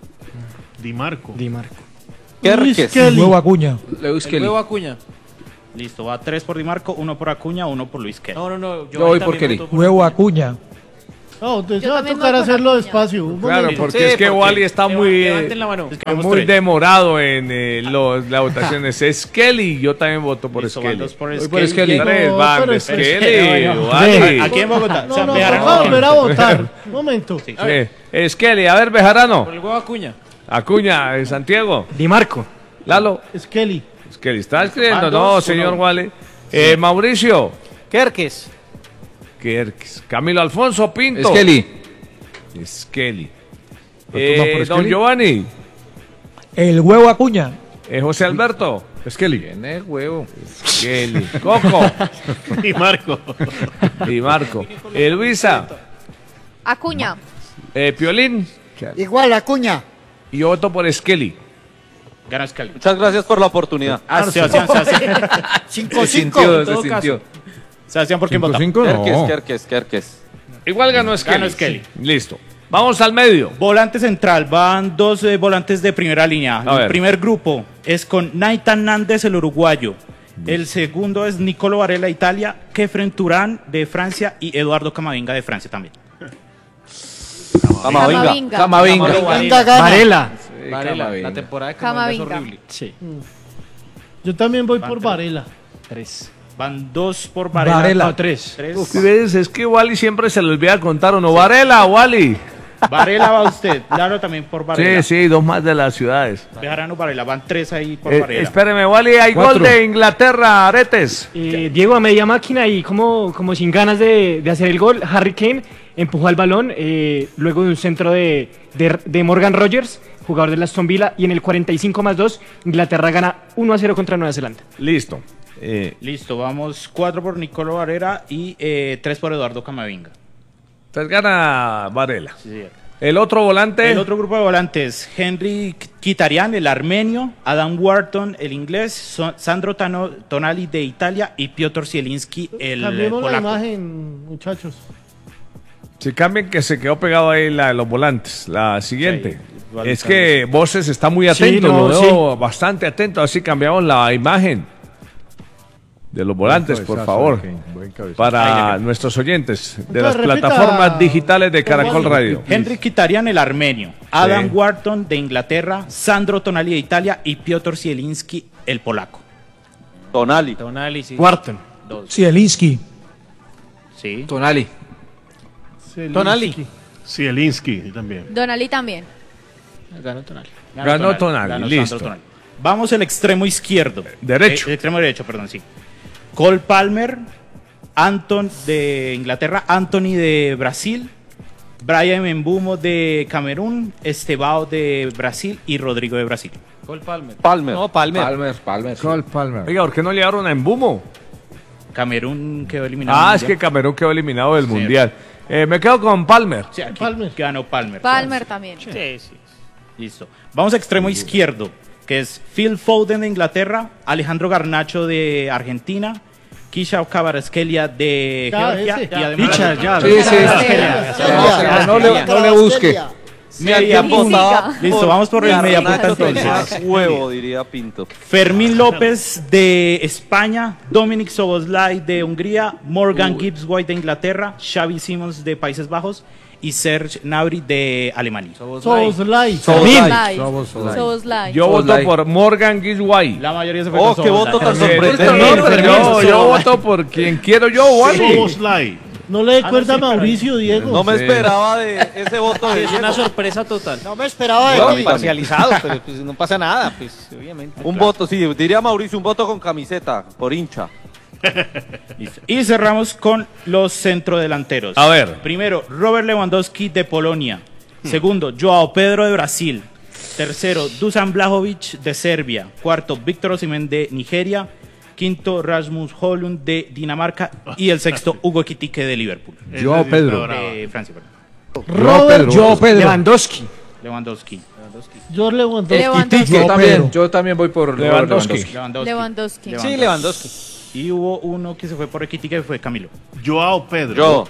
Di Marco. Di Marco. Kerkez. Nuevo Acuña. Lewis El Kelly. nuevo Acuña. Listo, va tres por Di Marco, uno por Acuña, uno por Luis Kelly. No, no, no. Yo voy por Kelly. Huevo Acuña. No, entonces Yo va a también tocar voy por hacerlo Acuña. despacio. un Claro, momento. porque Sí, es que porque Wally está leva- muy, levanten la mano. Es que vamos muy tres. demorado en eh, los, las votaciones. Es Kelly, yo también voto por Listo, van Skelly. dos por Voy por Skelly. Skelly. Tres No, van pero de es- Skelly, no, no. Wally. Aquí en Bogotá. No, o sea, no, Bejarano toca no. volver a votar. Un momento. Sí. Sí. Skelly, a ver, Bejarano. Por el huevo Acuña. Acuña, de Santiago. Di Marco. Lalo. Es Kelly. Skelly, ¿está escribiendo? Van No, dos, señor uno. Wally. Eh, Mauricio. Kerkes. Kerkes. Camilo Alfonso Pinto. Skelly. Skelly. ¿Pero tú vas Eh, por don Skelly? Giovanni. El huevo Acuña. Eh, José Alberto. Skelly. Tiene huevo. Skelly. Coco. Y Marco. Y Marco. Eh, Luisa. Acuña. Eh, Piolín. Igual, Acuña. Y yo voto por Skelly. Gana Skelly. Muchas gracias por la oportunidad. Ah, Sebastián, Sebastián. cinco Se cinco. sintió, en todo se sintió. Sebastián, ¿por quién cinco vota? cinco Kerkes, no. Kerkes, Kerkes. Igual ganó Skelly. Ganó Skelly. Listo. Vamos al medio. Volante central, van dos eh, volantes de primera línea. A el ver. primer grupo es con Naitan Nández, el uruguayo. El segundo es Nicolo Varela, Italia, Kefren Turán, de Francia, y Eduardo Camavinga, de Francia también. Camavinga. Camavinga. Camavinga gana. Varela. Sí, Varela, Camavinga. la temporada de Camavinga es Camavinga. horrible. Sí. Yo también voy Van por tres. Varela. Tres. Van dos por Varela. Varela. No, tres. Tres. Uf, ¿ves? Es que Wally siempre se le olvida contar, ¿o no? Varela, Wally. Varela va usted. Laro también por Varela. Sí, sí, dos más de las ciudades. Bejarano, Varela. Van tres ahí por Eh, Varela. espéreme, Wally, hay Cuatro. gol de Inglaterra, Aretes. Eh, Diego a media máquina y como, como sin ganas de, de hacer el gol, Harry Kane empujó al balón eh, luego de un centro de, de, de Morgan Rogers, jugador de Aston Villa, y en el cuarenta y cinco más dos, Inglaterra gana uno a cero contra Nueva Zelanda. Listo. Eh, Listo, vamos cuatro por Nicolo Varela y eh, tres por Eduardo Camavinga. entonces gana Varela. Sí, señor. El otro volante. El otro grupo de volantes, Henry Kitarian, el armenio, Adam Wharton, el inglés, So- Sandro Tano- Tonali de Italia y Piotr Zielinski, el eh, Cambiemos la polaco. imagen, muchachos. Si cambian que se quedó pegado ahí la de los volantes. La siguiente. Sí, igual es cambia. que Voces está muy Sí, atento, no, lo veo bastante atento. Así cambiamos la imagen de los volantes, Buen por cabezazo, favor. Kane, buen cabezazo. Para nuestros oyentes de las Entonces, repita, plataformas digitales de Caracol Wally. Radio. Henry Kitarian, el armenio, Adam Sí. Wharton de Inglaterra, Sandro Tonali de Italia y Piotr Zielinski, el polaco. Tonali. Tonali, sí. Wharton. Dos. Zielinski. Sí. Tonali. Tonali. Zielinski también. Donali también. Ganó Tonali. Ganó Tonali, Ganó listo. Sandro Tonali. Vamos el extremo izquierdo. Derecho. Eh, el extremo derecho, perdón, sí. Cole Palmer, Anton de Inglaterra, Anthony de Brasil, Brian Mbeumo de Camerún, Estebao de Brasil y Rodrigo de Brasil. Cole Palmer. Palmer. No, Palmer. Palmer, Palmer. sí. Cole Palmer. Oiga, ¿por qué no le dieron a Embumo? Camerún quedó eliminado. Ah, del es que Mundial. Camerún quedó eliminado del Sí. Mundial. Eh, me quedo con Palmer. Sí, aquí Palmer. ganó Palmer. Palmer también. Sí, sí. Listo. Vamos a extremo izquierdo, que es Phil Foden de Inglaterra, Alejandro Garnacho de Argentina, Kisha Kvaratskhelia de Ya, Georgia ese, y ya. además Picha, ya. Sí, sí. Celia. No le, no le busque. media Sí, punta. siga. Listo, vamos por el media punta Garnacho entonces. tenía huevo, diría Pinto. Fermín López de España, Dominic Soboslai de Hungría, Morgan Gibbs White de Inglaterra, Xavi Simons de Países Bajos y Serge Gnabry de Alemania. Soboslai. Soboslai. Soboslai. Soboslai. Yo voto Soboslai. por Morgan Gisway. La mayoría se fue Oh, con qué Soboslai. voto tan Eh, sorprendente. Fermín, no, Fermín, yo, yo Soboslai. voto por quien quiero yo, Wally. Soboslai. No le dé Ah, cuerda no, sí, a Mauricio, Diego. No me Sí. esperaba de ese voto de Es una Diego. sorpresa total. No me esperaba de No, ti. parcializado, pero pues, no pasa nada, pues obviamente. Un voto, sí, diría Mauricio, un voto con camiseta, por hincha. Listo. Y cerramos con los centrodelanteros. A ver. Primero, Robert Lewandowski de Polonia. Segundo, Joao Pedro de Brasil. Tercero, Dusan Blajovic de Serbia. Cuarto, Víctor Osimhen de Nigeria. Quinto, Rasmus Højlund de Dinamarca. Y el sexto, Hugo Ekitike de Liverpool. Joao Ese sí Pedro. está bravo. De Francia, perdón. Robert Joao Pedro. Lewandowski. Lewandowski. George Lewandowski. Lewandowski. Yo también, yo también voy por Lewandowski. Lewandowski. Lewandowski. Sí, Lewandowski. Y hubo uno que se fue por Ekitike, que fue Camilo. Joao Pedro. Yo.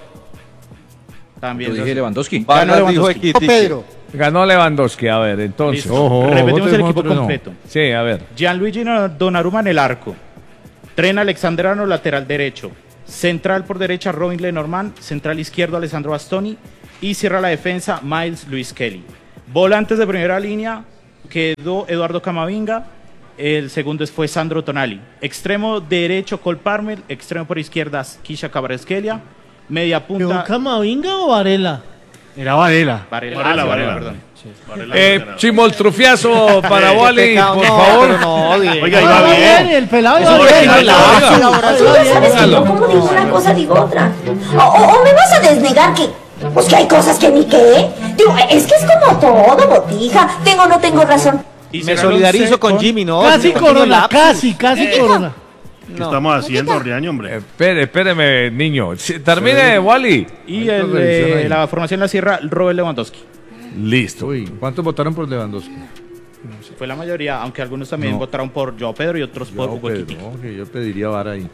También. Yo los- dije Lewandowski. Ganó Vargas dijo Lewandowski. Ekitike. Pedro. Ganó Lewandowski, a ver, entonces. Listo. Ojo, ojo, Repetimos vote el con equipo otro, no. completo. Sí, a ver. Gianluigi Donnarumma en el arco. Tren Alexandrano, lateral derecho. Central por derecha, Robin Lenormand. Central izquierdo, Alessandro Bastoni. Y cierra la defensa, Miles Luis Kelly. Volantes de primera línea, quedó Eduardo Camavinga. El segundo fue Sandro Tonali. Extremo derecho, Cole Palmer. Extremo por izquierda, Kisha Kvaratskhelia. Media punta. ¿Camavinga o Varela? Era Varela. Varela, Varela, ah, sí, Varela. perdón. Varela, Eh, Varela. Chimoltrufiazo para Eh, Wally, pecado, por no, favor. pero no, Diego. Oiga, Ah, iba va bien. el pelado Eso iba es bien. una Iba colaboración. bien. Tú ya sabes que Hágalo. yo como digo una cosa digo otra. O, o- o me vas a desnegar que, pues que hay cosas que ni qué. Digo, es que es como todo, botija. Tengo o no tengo razón. Y Me será el solidarizo once con Jimmy, ¿no? Casi Con corona, lapsus. casi, casi corona. ¿Qué estamos haciendo, Riaño, hombre? Espere, espéreme, niño. Si- Termine, Wally. Y Hay el, otra revisión eh, ahí. la formación la cierra Robert Lewandowski. Listo. Uy, ¿cuántos votaron por Lewandowski? Fue la mayoría, aunque algunos también No. votaron por Joao Pedro y otros por Yo, Hugo Pedro, Ekitike. no, que yo pediría vara ahí.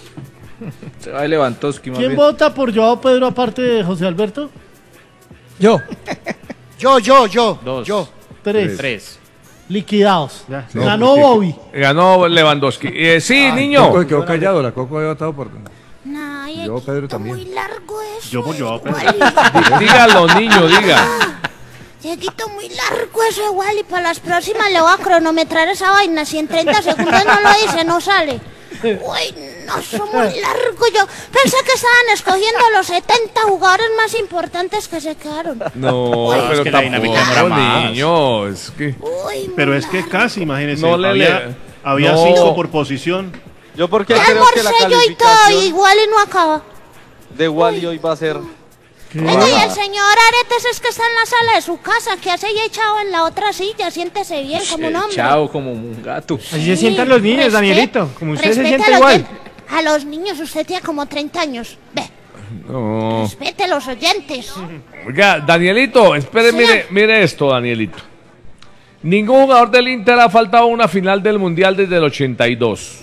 Se va de Lewandowski, más ¿Quién bien. vota por Joao Pedro aparte de José Alberto? Yo. Yo, yo, yo. Dos. Yo. Tres. Tres. Liquidados. No, Ganó porque- Bobby. Ganó Lewandowski. Eh, sí, niño. Coco quedó callado, la Coco había votado por... No, y Yo, Pedro, muy también. largo eso. Yo por Joao Pedro. Wally. Dígalo, niño, diga. Dieguito, muy largo eso de Wally. Para las próximas le voy a cronometrar esa vaina. Si en treinta segundos no lo dice, no sale. Uy, no, eso muy largo. Yo pensé que estaban escogiendo los setenta jugadores más importantes que se quedaron. No, es pero que la dinámica tampoco, demora más. niño. Es que... Uy, muy Pero es que largo. casi, imagínense. No le había le- había no. cinco por posición. Yo porque Ya creo que la almorcé yo y todo, y calificación Wally no acaba. de Wally hoy va a ser... Venga, y el señor Aretes es que está en la sala de su casa, que hace ya echado en la otra silla, siéntese bien como un hombre. Chao, como un gato. Así se sientan los niños, Respete- Danielito. Como usted se respete siente a los igual. de- A los niños, usted tiene como treinta años. Ve, No. respete a los oyentes. Oiga, Danielito, espere, Sí. mire, mire esto, Danielito. Ningún jugador del Inter ha faltado a una final del Mundial desde el ochenta y dos.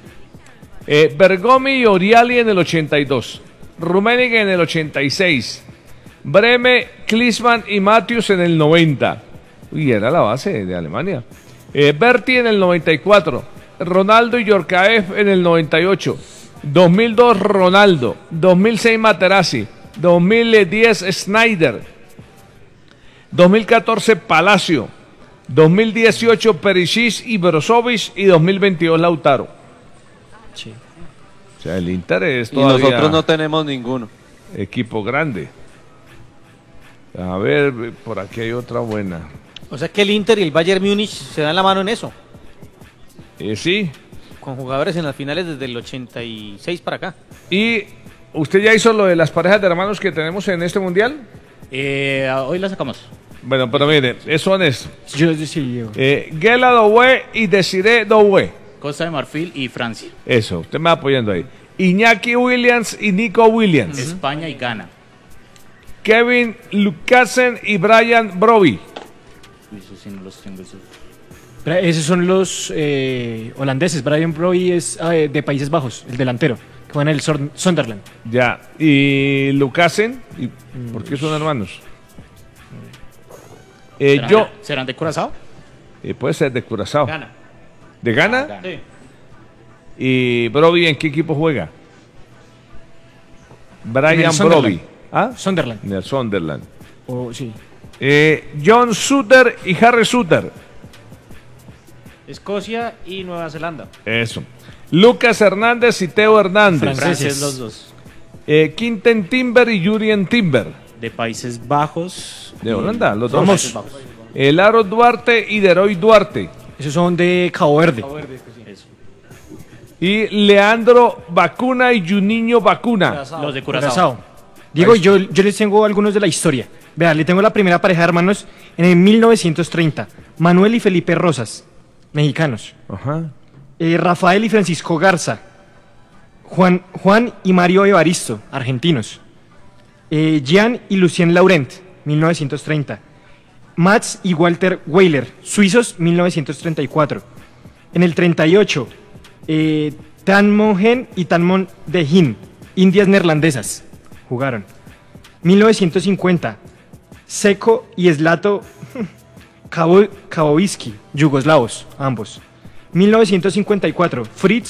Eh, Bergomi y Oriali en el ochenta y dos. Rummenigge en el ochenta y seis. Breme, Klinsmann y Matthews en el noventa. Uy, era la base de Alemania. Eh, Berti en el noventa y cuatro. Ronaldo y Yorkaev en el noventa y ocho. dos mil dos Ronaldo. dos mil seis Materazzi. dos mil diez Snyder. dos mil catorce Palacio. dos mil dieciocho Perisic y Brozovic. Y dos mil veintidós Lautaro. Sí. O sea, el Inter es Y todavía nosotros no tenemos ninguno. equipo grande. A ver, por aquí hay otra buena. O sea que el Inter y el Bayern Múnich se dan la mano en eso. Eh, sí. Con jugadores en las finales desde el ochenta y seis para acá. ¿Y usted ya hizo lo de las parejas de hermanos que tenemos en este mundial? Eh, hoy la sacamos. Bueno, pero mire, eso son eso. Yo sí, Diego. Eh, Gela Doué y Desiree Doué. Costa de Marfil y Francia. Eso, usted me va apoyando ahí. Iñaki Williams y Nico Williams. España y Ghana. Kevin Lucasen y Brian Broby. Eso sí no los tengo. Esos. Pero esos son los eh, holandeses. Brian Broy es eh, de Países Bajos, el delantero, que juega en el Sor- Sunderland. Ya. Y Lucasen. ¿Y ¿Por qué son hermanos? Eh, ¿Serán, yo. de, ¿Serán de Curazao? eh, puede ser de Curazao. Ghana. ¿De Ghana? Ghana. Sí. ¿Y Broby en qué equipo juega? En Brian el Sunderland. Broby. ¿Ah? Sunderland. En el Sunderland. Oh, sí. Eh, John Suter y Harry Suter. Escocia y Nueva Zelanda. Eso. Lucas Hernández y Teo Hernández. Franceses los dos. Eh, Quinten Timber y Jurien Timber. De Países Bajos. De y- Holanda, los dos. Países Bajos. El Aro Duarte y Deroy Duarte. Esos son de Cabo Verde. Eso. Y Leandro Vacuna y Juninho Vacuna. Los de Curazao. Curazao. Diego, yo, yo les tengo algunos de la historia. Vea, le tengo la primera pareja de hermanos en el mil novecientos treinta. Manuel y Felipe Rosas, mexicanos. Ajá. Eh, Rafael y Francisco Garza. Juan, Juan y Mario Evaristo, argentinos. Eh, Jean y Lucien Laurent, mil novecientos treinta. Mats y Walter Weiler, suizos, mil novecientos treinta y cuatro. En el treinta y ocho, eh, Tan Mongen y Tan Mon de Hin, indias neerlandesas, jugaron. mil novecientos cincuenta, Seko y Zlato Kavo- Kavoviski, yugoslavos, ambos. mil novecientos cincuenta y cuatro, Fritz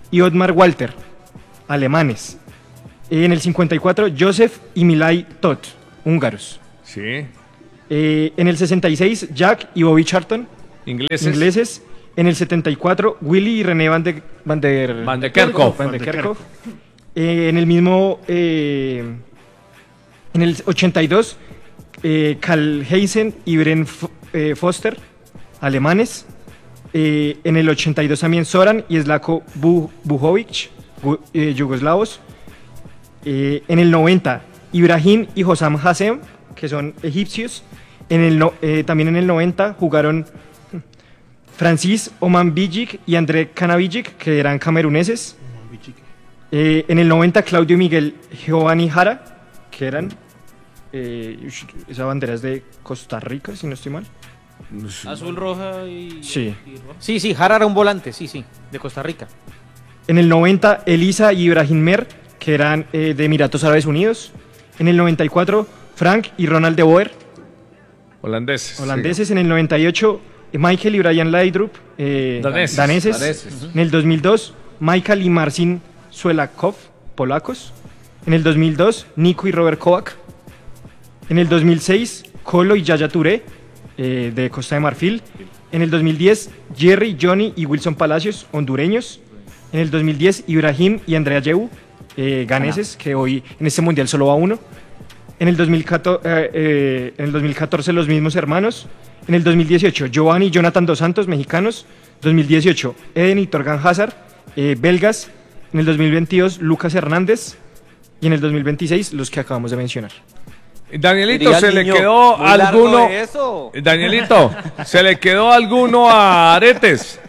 y Otmar Walter, alemanes. En el cincuenta y cuatro, Joseph y Milay Todt, húngaros. Sí. Eh, en el sesenta y seis, Jack y Bobby Charlton, ingleses. ingleses. En el setenta y cuatro, Willy y René Van de, Van der, Van de Kerkhoff. Van de Kerkhoff. Eh, en el mismo, eh, en el ochenta y dos, eh, Karl Heisen y Bren F eh, Foster, alemanes. Eh, en el ochenta y dos también Zoran y Slavko Bujovic, eh, yugoslavos. Eh, en el noventa, Ibrahim y Hossam Hassem, que son egipcios. En el no, eh, también en el noventa jugaron Francis Oman Bijic y André Kanavijic, que eran cameruneses. Eh, en el noventa, Claudio y Miguel Giovanni Jara, que eran... Eh, esa bandera es de Costa Rica, si no estoy mal. Azul, roja y... Sí. y roja. Sí, sí, Jara era un volante, sí, sí, de Costa Rica. En el noventa, Elisa y Ibrahim Mer, que eran eh, de Emiratos Árabes Unidos. En el noventa y cuatro, Frank y Ronald de Boer, holandeses. holandeses. Sí. En el noventa y ocho, Michael y Brian Laudrup, eh, daneses. daneses. daneses. En el dos mil dos, Michael y Marcin Suelakov, polacos. En el dos mil dos, Nico y Robert Kovac. En el dos mil seis, Colo y Yaya Touré, eh, de Costa de Marfil. En el dos mil diez, Jerry, Johnny y Wilson Palacios, hondureños. En el dos mil diez, Ibrahim y Andrea Yehu, eh, ganeses, que hoy en este mundial solo va uno. En el, dos mil catorce, eh, eh, en el dos mil catorce, los mismos hermanos. En el dos mil dieciocho, Giovanni y Jonathan Dos Santos, mexicanos. dos mil dieciocho, Eden y Torgan Hazard, eh, belgas. En el dos mil veintidós, Lucas Hernández. Y en el dos mil veintiséis, los que acabamos de mencionar. Danielito, ¿se le quedó alguno? Danielito, ¿se le quedó alguno a Aretes?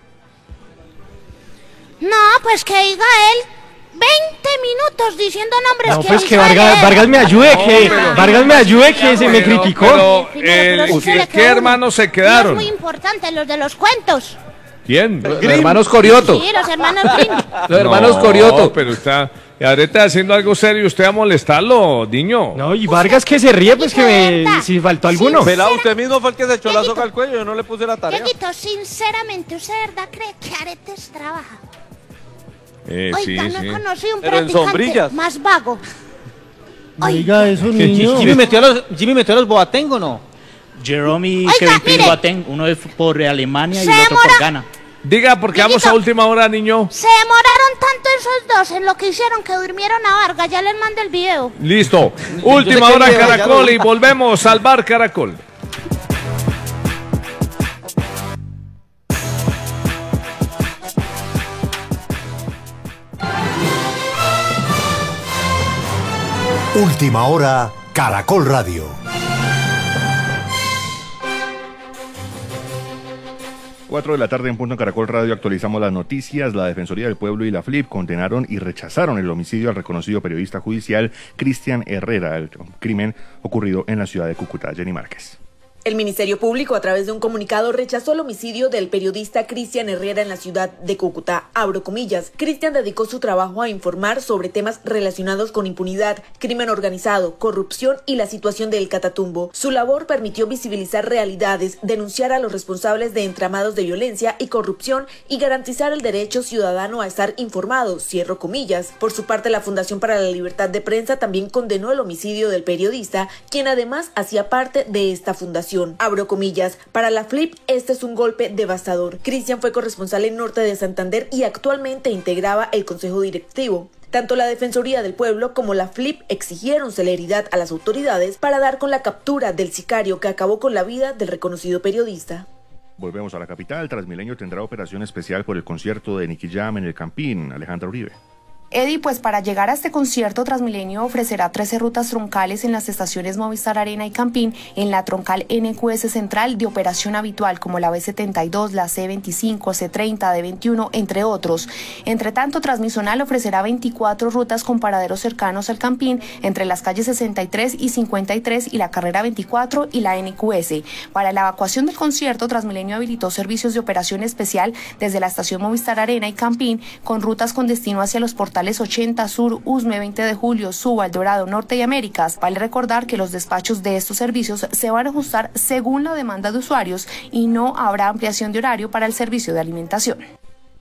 No, pues que diga él veinte minutos diciendo nombres no, que pues que sabe Vargas, él. Vargas me ayude, No, que pero- Vargas me ayude, que se me Pero- criticó. pero, Sí, el- pero sí se le ¿qué, quedó qué uno. hermanos se Y es quedaron? muy importante, los de los cuentos. ¿Quién? Los hermanos Corioto. Sí, los hermanos Grimm. Los hermanos No, Corioto. pero está... Ahorita haciendo algo serio, usted va a molestarlo, niño. No, y Vargas que se ríe, pues que me, si faltó alguno. Pelado, usted mismo fue el que se echó la soga al cuello, yo no le puse la tarea. Dieguito, sinceramente, ¿usted de verdad cree que Aretes trabaja? Eh, sí, Oiga, no sí. he conocido un Pero en practicante sombrillas. más vago. No diga eso, niño. Jimmy metió a los, Jimmy metió a los Boateng, ¿o no? Jerome y Oiga, Kevin Prince mire. Boateng, uno es por Alemania y Se el otro demora- por Ghana. Diga, porque vamos a última hora, niño. Se demoraron tanto esos dos en lo que hicieron que durmieron a Vargas. Ya les mando el video. Listo. Yo Última sé que hora, video, ya lo Caracol, vi. y volvemos al bar Caracol. Última hora, Caracol Radio. cuatro de la tarde en punto en Caracol Radio actualizamos las noticias. La Defensoría del Pueblo y la F L I P condenaron y rechazaron el homicidio al reconocido periodista judicial Cristian Herrera, el crimen ocurrido en la ciudad de Cúcuta. Jenny Márquez. El Ministerio Público, a través de un comunicado, rechazó el homicidio del periodista Cristian Herrera en la ciudad de Cúcuta. Abro comillas. Cristian dedicó su trabajo a informar sobre temas relacionados con impunidad, crimen organizado, corrupción y la situación del Catatumbo. Su labor permitió visibilizar realidades, denunciar a los responsables de entramados de violencia y corrupción y garantizar el derecho ciudadano a estar informado. Cierro comillas. Por su parte, la Fundación para la Libertad de Prensa también condenó el homicidio del periodista, quien además hacía parte de esta fundación. Abro comillas. Para la F L I P, este es un golpe devastador. Cristian fue corresponsal en Norte de Santander y actualmente integraba el Consejo Directivo. Tanto la Defensoría del Pueblo como la F L I P exigieron celeridad a las autoridades para dar con la captura del sicario que acabó con la vida del reconocido periodista. Volvemos a la capital. Transmilenio tendrá operación especial por el concierto de Nicky Jam en el Campín. Alejandra Uribe. Eddie, pues para llegar a este concierto, Transmilenio ofrecerá trece rutas troncales en las estaciones Movistar Arena y Campín, en la troncal N Q S Central de operación habitual, como la B setenta y dos, la C veinticinco, C treinta, D veintiuno, entre otros. Entre tanto, Transmisonal ofrecerá veinticuatro rutas con paraderos cercanos al Campín, entre las calles sesenta y tres y cincuenta y tres y la carrera veinticuatro y la N Q S. Para la evacuación del concierto, Transmilenio habilitó servicios de operación especial desde la estación Movistar Arena y Campín, con rutas con destino hacia los portales ochenta Sur, Usme, veinte de julio, Suba, El Dorado, Norte y Américas. Vale recordar que los despachos de estos servicios se van a ajustar según la demanda de usuarios y no habrá ampliación de horario para el servicio de alimentación.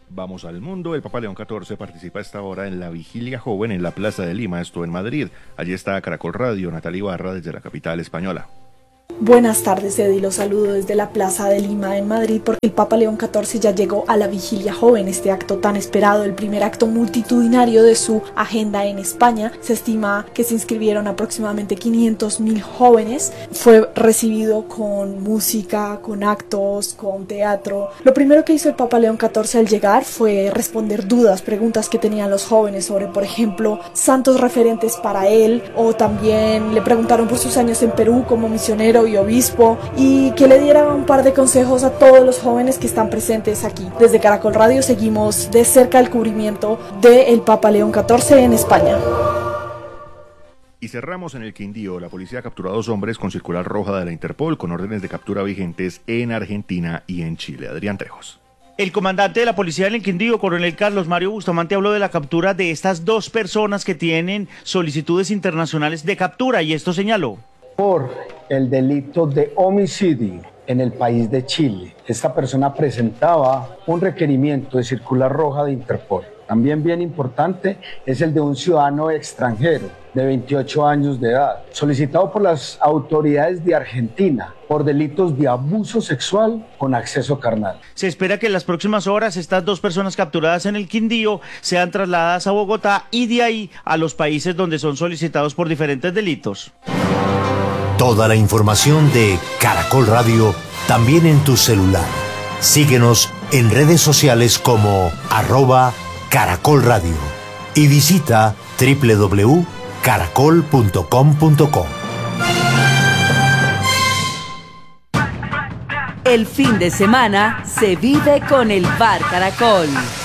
Vamos al mundo. El Papa León catorce participa a esta hora en la Vigilia Joven en la Plaza de Lima, esto en Madrid. Allí está Caracol Radio, Natalia Ibarra desde la capital española. Buenas tardes, Eddie. Los saludo desde la Plaza de Lima en Madrid porque el Papa León catorce ya llegó a la Vigilia Joven, este acto tan esperado, el primer acto multitudinario de su agenda en España. Se estima que se inscribieron aproximadamente quinientos mil jóvenes. Fue recibido con música, con actos, con teatro. Lo primero que hizo el Papa León catorce al llegar fue responder dudas, preguntas que tenían los jóvenes sobre, por ejemplo, santos referentes para él, o también le preguntaron por sus años en Perú como misionero y obispo, y que le diera un par de consejos a todos los jóvenes que están presentes aquí. Desde Caracol Radio seguimos de cerca el cubrimiento del Papa León catorce en España. Y cerramos en el Quindío. La policía capturó a dos hombres con circular roja de la Interpol con órdenes de captura vigentes en Argentina y en Chile. Adrián Trejos. El comandante de la policía del Quindío, coronel Carlos Mario Bustamante, habló de la captura de estas dos personas que tienen solicitudes internacionales de captura, y esto señaló. Por el delito de homicidio en el país de Chile. Esta persona presentaba un requerimiento de circular roja de Interpol. También bien importante es el de un ciudadano extranjero de veintiocho años de edad, solicitado por las autoridades de Argentina por delitos de abuso sexual con acceso carnal. Se espera que en las próximas horas estas dos personas capturadas en el Quindío sean trasladadas a Bogotá y de ahí a los países donde son solicitados por diferentes delitos. Toda la información de Caracol Radio también en tu celular. Síguenos en redes sociales como arroba Caracol Radio y visita doble u doble u doble u punto caracol punto com punto co. El fin de semana se vive con el Bar Caracol.